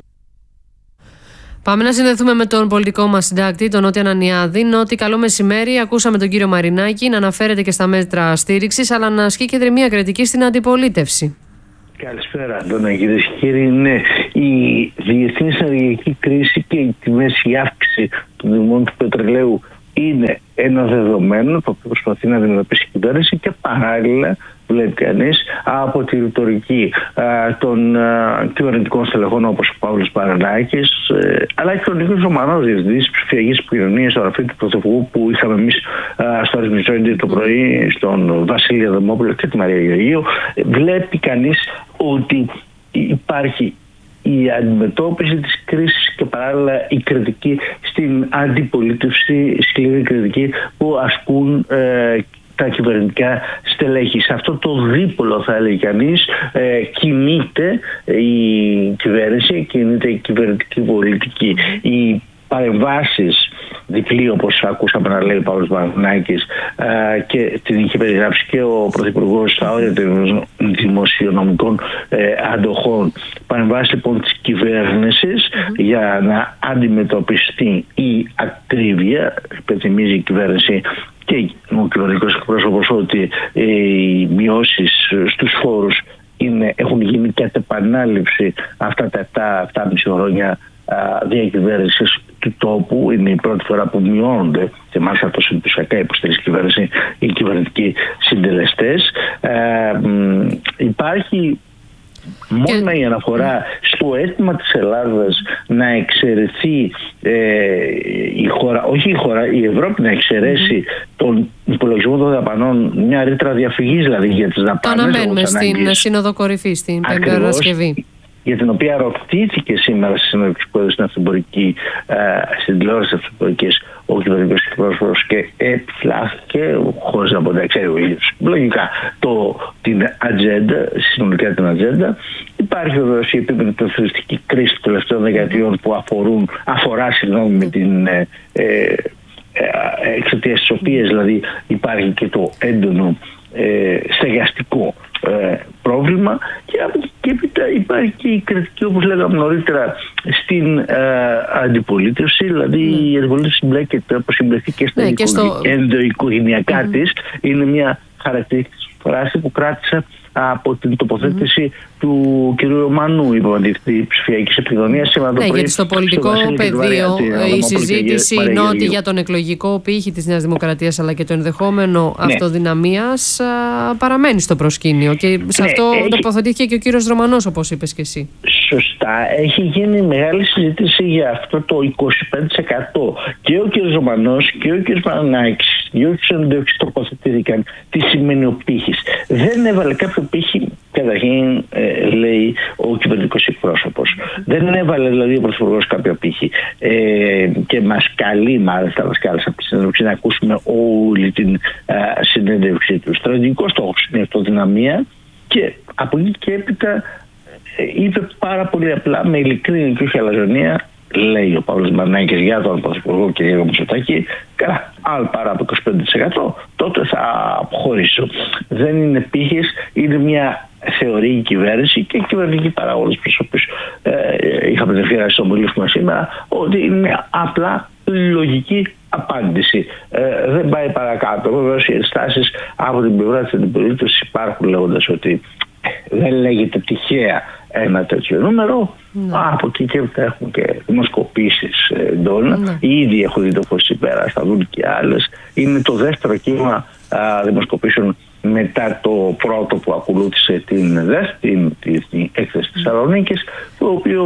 Πάμε να συνδεθούμε με τον πολιτικό μας συντάκτη, τον Νότι Ανανιάδη. Νότι, καλό μεσημέρι. Ακούσαμε τον κύριο Μαρινάκη να αναφέρεται και στα μέτρα στήριξης, αλλά να ασκεί και μια κριτική στην αντιπολίτευση. Καλησπέρα, Αντώνα, κυρίες και κύριοι. Ναι, η διεθνής ενεργειακή κρίση και η τιμές, η αύξηση των τιμών του πετρελαίου είναι ένα δεδομένο το οποίο προσπαθεί να αντιμετωπίσει η κυβέρνηση, και παράλληλα βλέπει κανείς από τη ρητορική α, των α, κυβερνητικών στελεχών όπως ο Παύλος Μαρινάκης, ε, αλλά και ο Νίκος Ρωμανός, διευθυντής ψηφιακής επικοινωνίας στο γραφείο του Πρωθυπουργού που είχαμε εμείς α, στο Ρυθμιζόντι το πρωί, στον Βασίλη Αδαμόπουλο και τη Μαρία Γεωργίου. Ε, βλέπει κανείς ότι υπάρχει η αντιμετώπιση της κρίσης και παράλληλα η κριτική στην αντιπολίτευση, σκληρή κριτική που ασκούν ε, τα κυβερνητικά στελέχη. Σε αυτό το δίπολο, θα έλεγε κανείς, ε, κινείται η κυβέρνηση, κινείται η κυβερνητική πολιτική. Οι παρεμβάσεις διπλή, όπως ακούσαμε να λέει ο Παύλος Μαρινάκης, ε, και την είχε περιγράψει και ο Πρωθυπουργός στα όρια των δημοσιονομικών ε, αντοχών. Παρεμβάσεις λοιπόν της κυβέρνησης mm-hmm. για να αντιμετωπιστεί η ακρίβεια. Υπενθυμίζει η κυβέρνηση και ο κυβερνητικός εκπρόσωπος ότι ε, οι μειώσεις στους φόρους είναι, έχουν γίνει κατ' επανάληψη αυτά τα επτά επτά και μισό χρόνια διακυβέρνησης του τόπου. Είναι η πρώτη φορά που μειώνονται, και μάλιστα τόσο εντυπωσιακά υποστηρίζει η κυβέρνηση, οι κυβερνητικοί συντελεστές. Ε, υπάρχει μόνο η αναφορά στο αίτημα της Ελλάδας να εξαιρεθεί ε, η χώρα, όχι η χώρα, η Ευρώπη να εξαιρέσει mm-hmm. τον υπολογισμό των δαπανών, μια ρήτρα διαφυγής δηλαδή για τις δαπάνες. Το αναμένουμε στην Σύνοδο Κορυφής την Πέμπτη Παρασκευή, για την οποία ρωτήθηκε σήμερα στη συνέντευξη που έδωσε στην Αυθεντική, στην τηλεόραση Αυθεντικής, ο κυβερνητικός εκπρόσωπος, και επιφυλάχθηκε, χωρίς να μπορεί να ξέρει ο ίδιος λογικά το, την ατζέντα, συνολικά την ατζέντα. Υπάρχει βεβαίως η επίπεδη πληθωριστική κρίση των τελευταίων δεκαετιών που αφορούν, αφορά συγγνώμη, με την ε, ε, εξαιτίας της οποίας δηλαδή υπάρχει και το έντονο ε, στεγαστικό ε, πρόβλημα, και από εκεί και έπειτα υπάρχει και η κριτική, όπως λέγαμε νωρίτερα, στην ε, αντιπολίτευση. Δηλαδή mm. η αντιπολίτευση συμπλέκεται, όπως συμπλεκθεί και στα ναι, στο... ενδοοικογενειακά mm. της. Είναι μια χαρακτηριστική φράση που κράτησα από την τοποθέτηση mm. του κ. Ρωμανού, υπομαντήφθη ψηφιακής επικοινωνίας σήμερα το πρωί. Ναι, γιατί στο πολιτικό στο πεδίο η συζήτηση είναι ότι για τον εκλογικό πύχη της Νέας Δημοκρατίας αλλά και το ενδεχόμενο ναι. αυτοδυναμίας α, παραμένει στο προσκήνιο. Και σε ναι, αυτό έχει... τοποθετήθηκε και ο κύριος Ρωμανός, όπως είπες και εσύ. Σωστά. Έχει γίνει μεγάλη συζήτηση για αυτό το είκοσι πέντε τοις εκατό. Και ο κ. Ρωμανός και ο κ. Μαρινάκης και όσοι συνεντεύξεις τοποθετήθηκαν τι σημαίνει ο πύχης. Δεν έβαλε κάποιο πύχη, καταρχήν ε, λέει ο κυβερνητικός εκπρόσωπος. Δεν έβαλε δηλαδή ο Πρωθυπουργός κάποιο πύχη. Ε, και μας καλεί, μάλιστα μας κάλεσε από τη συνέντευξη να ακούσουμε όλη την ε, συνέντευξη του. Στρατηγικός στόχος είναι η αυτοδυναμία, και από εκεί και έπειτα ε, είπε πάρα πολύ απλά, με ειλικρίνη και όχι αλαζονία, λέει ο Παύλος Μαρινάκης για τον Πρωθυπουργό και για τον Μητσοτάκη, καλά, αν παρά από είκοσι πέντε τοις εκατό τότε θα αποχωρήσω. Δεν είναι πύχης, είναι μια θεωρή η κυβέρνηση και οι κυβερνητικοί παράγοντες προς οποίους ε, είχαμε την ευκαιρία στο μιλήσουμε σήμερα, ότι είναι μια απλά λογική απάντηση. Ε, δεν πάει παρακάτω. Βεβαίως οι ενστάσεις από την πλευρά της αντιπολίτευσης υπάρχουν, λέγοντας ότι δεν λέγεται τυχαία ένα τέτοιο νούμερο. Ναι. Από εκεί και έπειτα έχουμε και δημοσκοπήσεις εντόνα. Ναι. Ήδη έχουν δει το φως πέρα, θα δουν και άλλες. Είναι το δεύτερο κύμα α, δημοσκοπήσεων μετά το πρώτο που ακολούθησε την δεύτερη, την, την έκθεση της Θεσσαλονίκης, το οποίο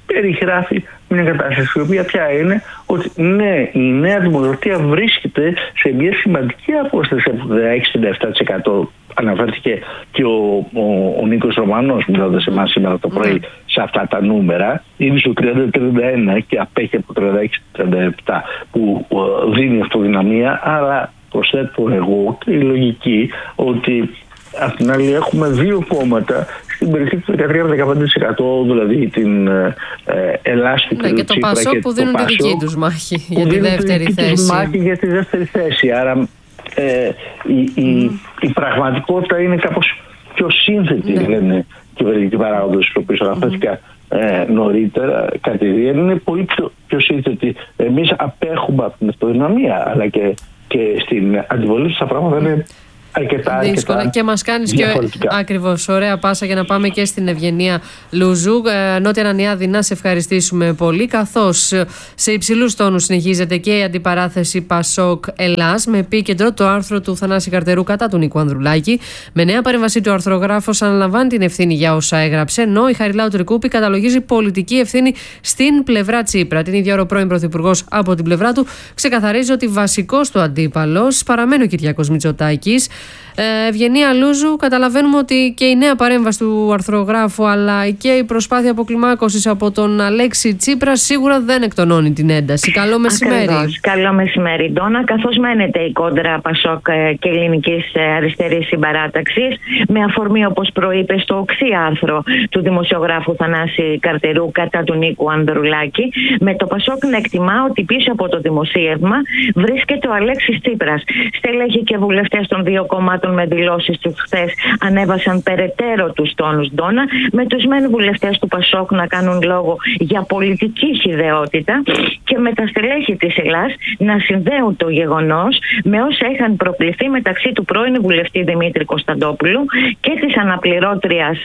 περιγράφει μια κατάσταση η οποία πια είναι ότι ναι, η Νέα Δημοκρατία βρίσκεται σε μια σημαντική απόσταση από το εξήντα επτά τοις εκατό. Αναφέρθηκε και ο, ο, ο Νίκος Ρωμανός μιλώντας σε εμάς σήμερα το πρωί σε αυτά τα νούμερα. Είναι στο τριάντα τριάντα ένα και απέχει από τριάντα έξι τριάντα επτά που uh, δίνει αυτοδυναμία. Άρα προσθέτω εγώ η λογική ότι απ' την άλλη έχουμε δύο κόμματα στην περιοχή του δεκατρία με δεκαπέντε τοις εκατό, δηλαδή την ε, ελάστικη ναι, και το Πασόκ που δίνουν τη δική τους μάχη για τη δεύτερη θέση. Μάχη για τη δεύτερη θέση. Άρα ε, η, mm. η, η πραγματικότητα είναι κάπως πιο σύνθετη, ναι. λένε κυβερνητικοί παράγοντες, στους οποίους αναφέρθηκα mm. ε, νωρίτερα. Κατηδίαν είναι πολύ πιο, πιο σύνθετη. Εμείς απέχουμε από την αυτοδυναμία, αλλά και, και στην αντιβολή τα πράγματα είναι αρκετά, δύσκολα αρκετά και μας κάνεις και ακριβώς ωραία πάσα για να πάμε και στην Ευγενία Λούζου. ε, Νότια Ανανιάδη, να σε ευχαριστήσουμε πολύ, καθώς σε υψηλούς τόνους συνεχίζεται και η αντιπαράθεση Πασόκ Ελλάς με επίκεντρο το άρθρο του Θανάση Καρτερού κατά του Νίκου Ανδρουλάκη. Με νέα παρέμβασή του, ο αρθρογράφος αναλαμβάνει την ευθύνη για όσα έγραψε, ενώ η Χαριλάου Τρικούπη καταλογίζει πολιτική ευθύνη στην πλευρά Τσίπρα. Την ίδια ώρα ο πρώην Πρωθυπουργός από την πλευρά του ξεκαθαρίζει ότι βασικός του αντίπαλος παραμένει ο Κυριάκος Μητσοτάκης. Ε, Ευγενία Λούζου, καταλαβαίνουμε ότι και η νέα παρέμβαση του αρθρογράφου αλλά και η προσπάθεια αποκλιμάκωσης από τον Αλέξη Τσίπρα σίγουρα δεν εκτονώνει την ένταση. Καλό μεσημέρι. Ακριβώς. Καλό μεσημέρι, Ντόνα. Καθώς μένεται η κόντρα Πασόκ και Ελληνικής Αριστερής Συμπαράταξης, με αφορμή, όπως προείπε, στο οξύ άρθρο του δημοσιογράφου Θανάση Καρτερού κατά του Νίκου Ανδρουλάκη, με το Πασόκ να εκτιμά ότι πίσω από το δημοσίευμα βρίσκεται ο Αλέξης Τσίπρας. Στέλεχοι και βουλευτές των δύο κομμάτων με δηλώσεις τους χθες ανέβασαν περαιτέρω τους τόνους, Ντόνα, με τους μεν βουλευτές του Πασόκ να κάνουν λόγο για πολιτική χυδαιότητα και με τα στελέχη της Ελλάς να συνδέουν το γεγονός με όσα είχαν προκληθεί μεταξύ του πρώην βουλευτή Δημήτρη Κωνσταντόπουλου και της αναπληρώτριας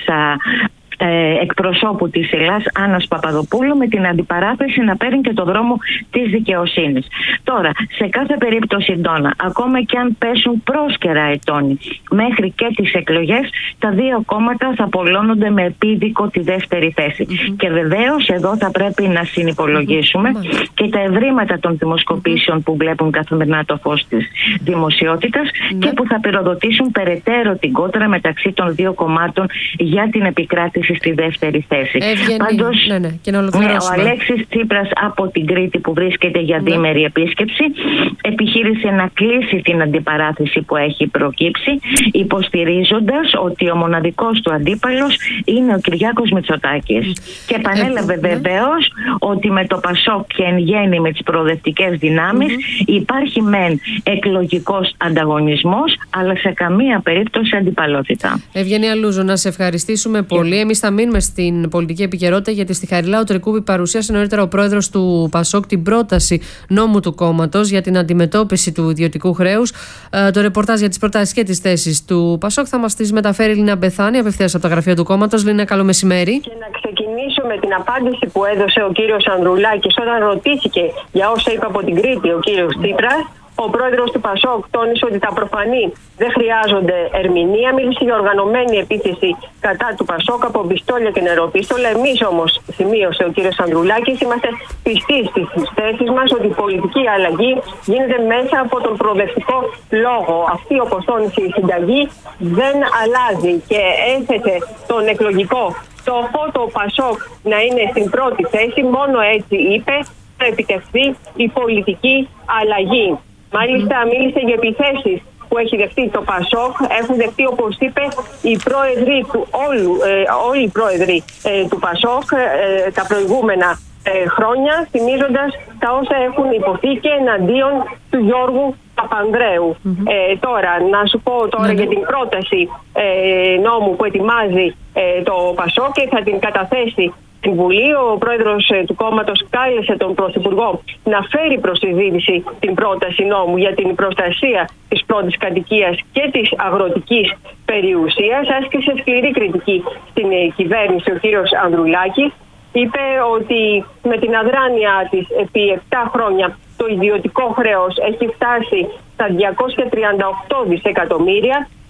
εκπροσώπου της Ελλάς Άννας Παπαδοπούλου, με την αντιπαράθεση να παίρνει και το δρόμο της δικαιοσύνης. Τώρα, σε κάθε περίπτωση, Ντόνα, ακόμα και αν πέσουν πρόσκαιρα ετώνη μέχρι και τις εκλογές, τα δύο κόμματα θα απολώνονται με επίδικο τη δεύτερη θέση. Mm-hmm. Και βεβαίως εδώ θα πρέπει να συνυπολογίσουμε mm-hmm. και τα ευρήματα των δημοσκοπήσεων mm-hmm. που βλέπουν καθημερινά το φως της δημοσιότητας mm-hmm. και που θα πυροδοτήσουν περαιτέρω την κόντρα μεταξύ των δύο κομμάτων για την επικράτηση στη δεύτερη θέση. Πάντως, ναι, ναι, και να ναι, ο Αλέξης Τσίπρας από την Κρήτη, που βρίσκεται για διήμερη ναι. επίσκεψη, επιχείρησε να κλείσει την αντιπαράθεση που έχει προκύψει, υποστηρίζοντας ότι ο μοναδικός του αντίπαλος είναι ο Κυριάκος Μητσοτάκης. Mm. Και επανέλαβε mm. βεβαίως mm. ότι με το Πασόκ και εν γέννη με τις προοδευτικές δυνάμεις mm. υπάρχει μεν εκλογικός ανταγωνισμός, αλλά σε καμία περίπτωση αντιπαλότητα. Ευγενία Λούζου, να σε ευχαριστήσουμε πολύ. Εμείς θα μείνουμε στην πολιτική επικαιρότητα, γιατί στη Χαριλάου Τρικούπη παρουσίασε νωρίτερα ο πρόεδρος του Πασόκ την πρόταση νόμου του κόμματος για την αντιμετώπιση του ιδιωτικού χρέους. Ε, το ρεπορτάζ για τις προτάσεις και τις θέσεις του Πασόκ θα μας τις μεταφέρει η Λίνα Μπεθάνη, απευθείας από τα γραφεία του κόμματος. Λίνα, καλό μεσημέρι. Και να ξεκινήσω με την απάντηση που έδωσε ο κύριος Ανδρουλάκης όταν ρωτήθηκε για όσα είπε από την Κρήτη ο κύριος Τσίπρας. Ο πρόεδρος του Πασόκ τόνισε ότι τα προφανή δεν χρειάζονται ερμηνεία. Μίλησε για οργανωμένη επίθεση κατά του Πασόκ από πιστόλια και νεροπίστολα. Εμείς όμως, σημείωσε ο κύριος Ανδρουλάκης, είμαστε πιστοί στις θέσεις μας ότι η πολιτική αλλαγή γίνεται μέσα από τον προοδευτικό λόγο. Αυτή, όπως τόνισε η συνταγή, δεν αλλάζει και έθεσε τον εκλογικό στόχο το Πασόκ να είναι στην πρώτη θέση. Μόνο έτσι, είπε, θα επιτευχθεί η πολιτική αλλαγή. Μάλιστα, μίλησε για επιθέσεις που έχει δεχτεί το Πασόκ. Έχουν δεχτεί, όπως είπε, οι πρόεδροι του, όλου, ε, όλοι οι πρόεδροι ε, του Πασόκ ε, τα προηγούμενα ε, χρόνια, θυμίζοντας τα όσα έχουν υποθεί και εναντίον του Γιώργου Παπανδρέου. Mm-hmm. Ε, τώρα, να σου πω τώρα mm-hmm. για την πρόταση ε, νόμου που ετοιμάζει ε, το Πασόκ και θα την καταθέσει στην Βουλή. Ο πρόεδρος του κόμματος κάλεσε τον Πρωθυπουργό να φέρει προς συζήτηση την πρόταση νόμου για την προστασία της πρώτης κατοικίας και της αγροτικής περιουσίας. Άσκησε σκληρή κριτική στην κυβέρνηση ο κύριος Ανδρουλάκης. Είπε ότι με την αδράνεια της επί επτά χρόνια το ιδιωτικό χρέος έχει φτάσει στα διακόσια τριάντα οκτώ δισεκατομμύρια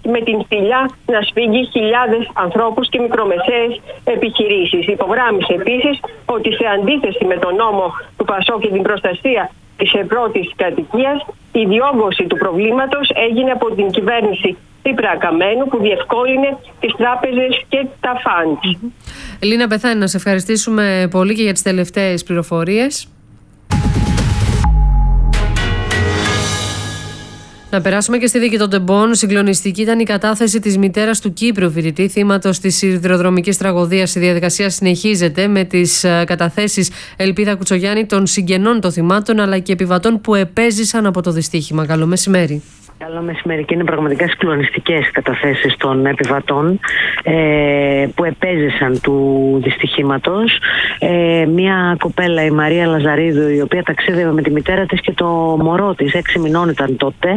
με την σπηλιά να σφίγγει χιλιάδες ανθρώπους και μικρομεσαίες επιχειρήσεις. Υπογράμμισε επίσης ότι σε αντίθεση με τον νόμο του Πασόκ και την προστασία της πρώτης κατοικίας, η διόγκωση του προβλήματος έγινε από την κυβέρνηση Τσίπρα Καμένου, που διευκόλυνε τις τράπεζες και τα φαντς. Λίνα Πεθάνη, να σε ευχαριστήσουμε πολύ και για τις τελευταίες πληροφορίες. Να περάσουμε και στη δίκη των τεμπών. Συγκλονιστική ήταν η κατάθεση της μητέρας του Κύπριου φοιτητή, θύματος της σιδηροδρομικής τραγωδίας. Η διαδικασία συνεχίζεται με τις καταθέσεις Ελπίδα Κουτσογιάννη των συγγενών των θυμάτων, αλλά και επιβατών που επέζησαν από το δυστύχημα. Καλό μεσημέρι. Καλό μεσημέρι, και είναι πραγματικά συγκλονιστικές οι καταθέσεις των επιβατών ε, που επέζησαν του δυστυχήματος. Ε, μια κοπέλα, η Μαρία Λαζαρίδου, η οποία ταξίδευε με τη μητέρα της και το μωρό της, έξι μηνών ήταν τότε,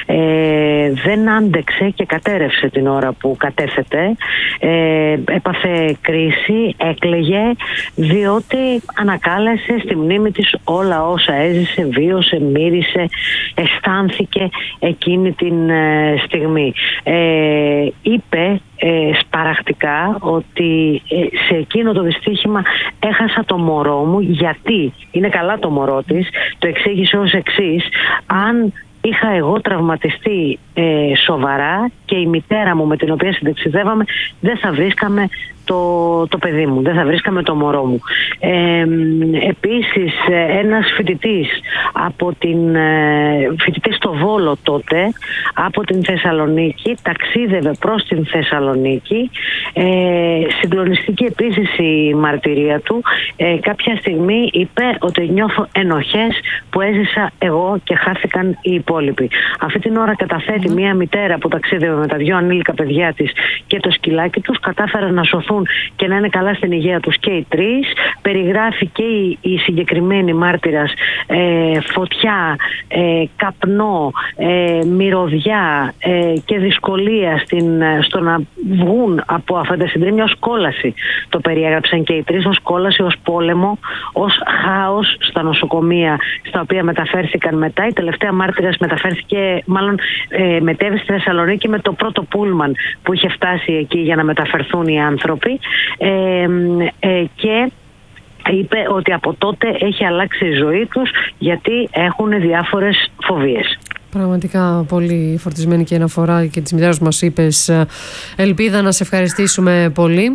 ε, δεν άντεξε και κατέρευσε την ώρα που κατέθεται. Ε, έπαθε κρίση, έκλαιγε, διότι ανακάλεσε στη μνήμη της όλα όσα έζησε, βίωσε, μύρισε, αισθάνθηκε εκεί εκείνη την ε, στιγμή. Ε, είπε ε, σπαραχτικά ότι ε, σε εκείνο το δυστύχημα έχασα το μωρό μου, γιατί είναι καλά το μωρό της. Το εξήγησε ως εξής: αν είχα εγώ τραυματιστεί ε, σοβαρά και η μητέρα μου με την οποία συνταξιδεύαμε, δεν θα βρίσκαμε το, το παιδί μου, δεν θα βρίσκαμε το μωρό μου. Ε, επίσης ένας φοιτητής από την ε, φοιτητής στο Βόλο τότε, από την Θεσσαλονίκη, ταξίδευε προς την Θεσσαλονίκη. Ε, συγκλονιστική επίσης η μαρτυρία του. Ε, κάποια στιγμή είπε ότι νιώθω ενοχές που έζησα εγώ και χάθηκαν οι υπόλοιποι. Αυτή την ώρα καταθέτει mm. μια μητέρα που ταξίδευε με τα δυο ανήλικα παιδιά της και το σκυλάκι τους, κατάφεραν να σωθούν και να είναι καλά στην υγεία τους και οι τρεις. Περιγράφει και η, η συγκεκριμένη μάρτυρας ε, φωτιά, ε, καπνό, ε, μυρωδιά ε, και δυσκολία στην, στο να βγουν από αυτά τα συντρίμμια, ως κόλαση. Το περιέγραψαν και οι τρεις, ως κόλαση, ως πόλεμο, ως χάος στα νοσοκομεία στα οποία μεταφέρθηκαν μετά. Η τελευταία μάρτυρας μεταφέρθηκε, μάλλον ε, μετέβη στη Θεσσαλονίκη με το πρώτο πούλμαν που είχε φτάσει εκεί για να μεταφερθούν οι άνθρωποι. Ε, ε, και είπε ότι από τότε έχει αλλάξει η ζωή τους, γιατί έχουν διάφορες φοβίες. Πραγματικά πολύ φορτισμένη και αναφορά και της μητέρας μας είπες, Ελπίδα. Να σε ευχαριστήσουμε πολύ.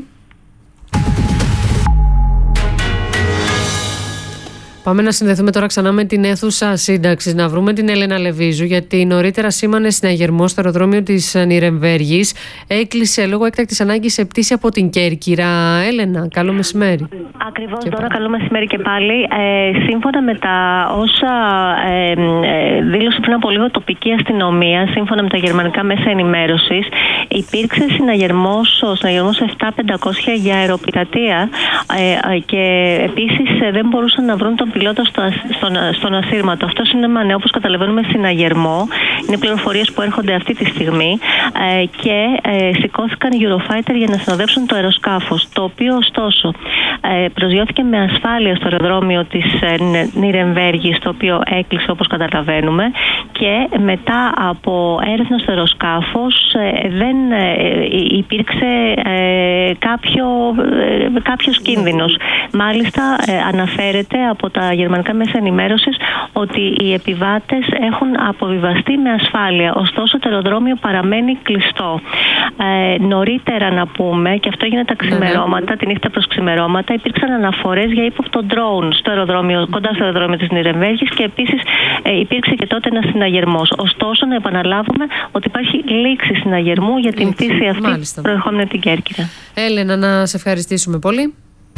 Πάμε να συνδεθούμε τώρα ξανά με την αίθουσα σύνταξης, να βρούμε την Έλενα Λεβίζου, γιατί νωρίτερα σήμανε συναγερμό στο αεροδρόμιο της Νιρεμβέργης. Έκλεισε λόγω έκτακτης ανάγκης σε πτήση από την Κέρκυρα. Έλενα, καλό μεσημέρι. Ακριβώς, και τώρα πάλι. Καλό μεσημέρι και πάλι. Ε, σύμφωνα με τα όσα ε, ε, δήλωσε πριν από λίγο τοπική αστυνομία, σύμφωνα με τα γερμανικά μέσα ενημέρωσης, υπήρξε συναγερμός, ο συναγερμός επτά χιλιάδες πεντακόσια για αεροπειρατεία ε, ε, και επίσης ε, δεν μπορούσαν να βρουν τον πιλότο στο, στον, στον ασύρματο. Αυτό είναι, όπως καταλαβαίνουμε, συναγερμό. Είναι πληροφορίες που έρχονται αυτή τη στιγμή ε, και ε, σηκώθηκαν Eurofighter για να συνοδεύσουν το αεροσκάφος, το οποίο ωστόσο ε, προσγειώθηκε με ασφάλεια στο αεροδρόμιο της ε, Νιρεμβέργης, το οποίο έκλεισε όπως καταλαβαίνουμε, και μετά από έρευνα στο αεροσκάφος ε, δεν ε, υπήρξε ε, κάποιο, ε, κάποιος κίνδυνος. Μάλιστα ε, αναφέρεται από τα γερμανικά μέσα ενημέρωσης ότι οι επιβάτες έχουν αποβιβαστεί με ασφάλεια. Ωστόσο το αεροδρόμιο παραμένει κλειστό. Ε, νωρίτερα να πούμε, και αυτό έγινε τα ξημερώματα, mm-hmm. τη νύχτα προς ξημερώματα, υπήρξαν αναφορές για ύποπτο ντρόουν στο αεροδρόμιο, κοντά στο αεροδρόμιο της Νιρεμβέργης, και επίσης ε, υπήρξε και τότε ένας συναγερμός. Ωστόσο, να επαναλάβουμε ότι υπάρχει λήξη συναγερμού για την πτήση αυτή Μάλιστα. προερχόμενη από την Κέρκυρα. Έλενα, να σε ευχαριστήσουμε πολύ.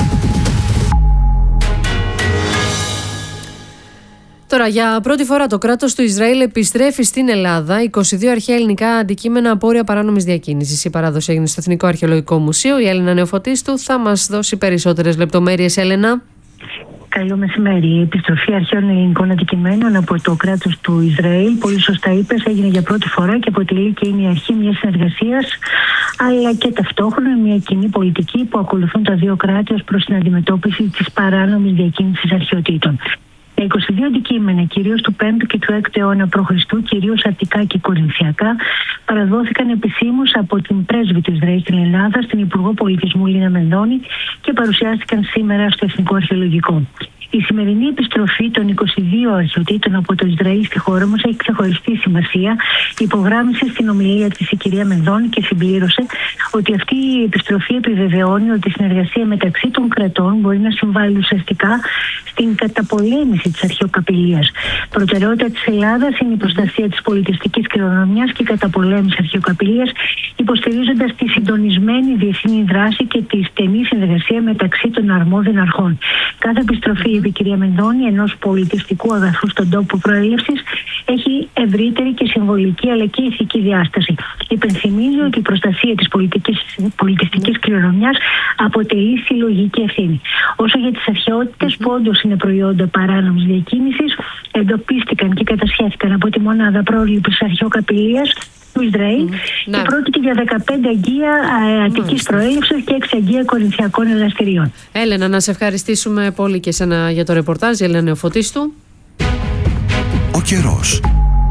Τώρα, για πρώτη φορά το κράτος του Ισραήλ επιστρέφει στην Ελλάδα είκοσι δύο αρχαία ελληνικά αντικείμενα απόρρια παράνομης διακίνησης. Η παράδοση έγινε στο Εθνικό Αρχαιολογικό Μουσείο. Η Έλληνα Νεοφωτίστου θα μας δώσει περισσότερες λεπτομέρειες. Έλενα. Καλό μεσημέρι. Η επιστροφή αρχαίων ελληνικών αντικειμένων από το κράτος του Ισραήλ, πολύ σωστά είπες, έγινε για πρώτη φορά και αποτελεί και είναι η αρχή μιας συνεργασίας, αλλά και ταυτόχρονα μια κοινή πολιτική που ακολουθούν τα δύο κράτη ως προς την αντιμετώπιση της παράνομης διακίνησης αρχαιοτήτων. Τα είκοσι δύο αντικείμενα, κυρίως του πέμπτου και του έκτου αιώνα π.Χ., κυρίως αττικά και κορινθιακά, παραδόθηκαν επισήμως από την πρέσβη του Ισραήλ στην Ελλάδα, στην Υπουργό Πολιτισμού Λίνα Μενδώνη, και παρουσιάστηκαν σήμερα στο Εθνικό Αρχαιολογικό. Η σημερινή επιστροφή των είκοσι δύο αρχαιοτήτων από το Ισραήλ στη χώρα μας έχει ξεχωριστή σημασία. Υπογράμμισε στην ομιλία της η κυρία Μενδώνη και συμπλήρωσε ότι αυτή η επιστροφή επιβεβαιώνει ότι η συνεργασία μεταξύ των κρατών μπορεί να συμβάλλει ουσιαστικά στην καταπολέμηση της αρχαιοκαπηλείας. Προτεραιότητα της Ελλάδας είναι η προστασία της πολιτιστικής κληρονομιάς και η καταπολέμηση αρχαιοκαπηλείας, υποστηρίζοντας τη συντονισμένη διεθνή δράση και τη στενή συνεργασία μεταξύ των αρμόδιων αρχών. Κάθε επιστροφή, είπε η κυρία Μενδώνη, ενός πολιτιστικού αγαθού στον τόπο προέλευσης έχει ευρύτερη και συμβολική αλλά και ηθική διάσταση. Υπενθυμίζω ότι η προστασία της πολιτιστικής κληρονομιάς αποτελεί συλλογική ευθύνη. Όσο για τις αρχαιότητες που όντως είναι προϊόντα παράνομης διακίνησης, εντοπίστηκαν και κατασχέθηκαν από τη μονάδα πρόληψης αρχαιοκαπηλείας του Ισραήλ mm. και πρόκειται για δεκαπέντε αγκία αττικής προέλευσης και έξι αγκία κορινθιακών ελαστηριών. Έλενα, να σε ευχαριστήσουμε πολύ και εσένα για το ρεπορτάζ. Η Έλενα Νεοφωτίστου. Ο καιρός.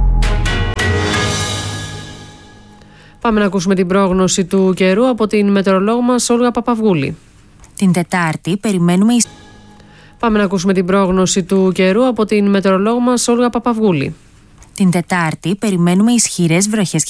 Πάμε να ακούσουμε την πρόγνωση του καιρού από την μετεωρολόγο μας Όλγα Παπαυγούλη. Την Τετάρτη περιμένουμε... Πάμε να ακούσουμε την πρόγνωση του καιρού από την μετεωρολόγο μας Όλγα Παπαυγούλη. Την Τετάρτη περιμένουμε ισχυρές βροχές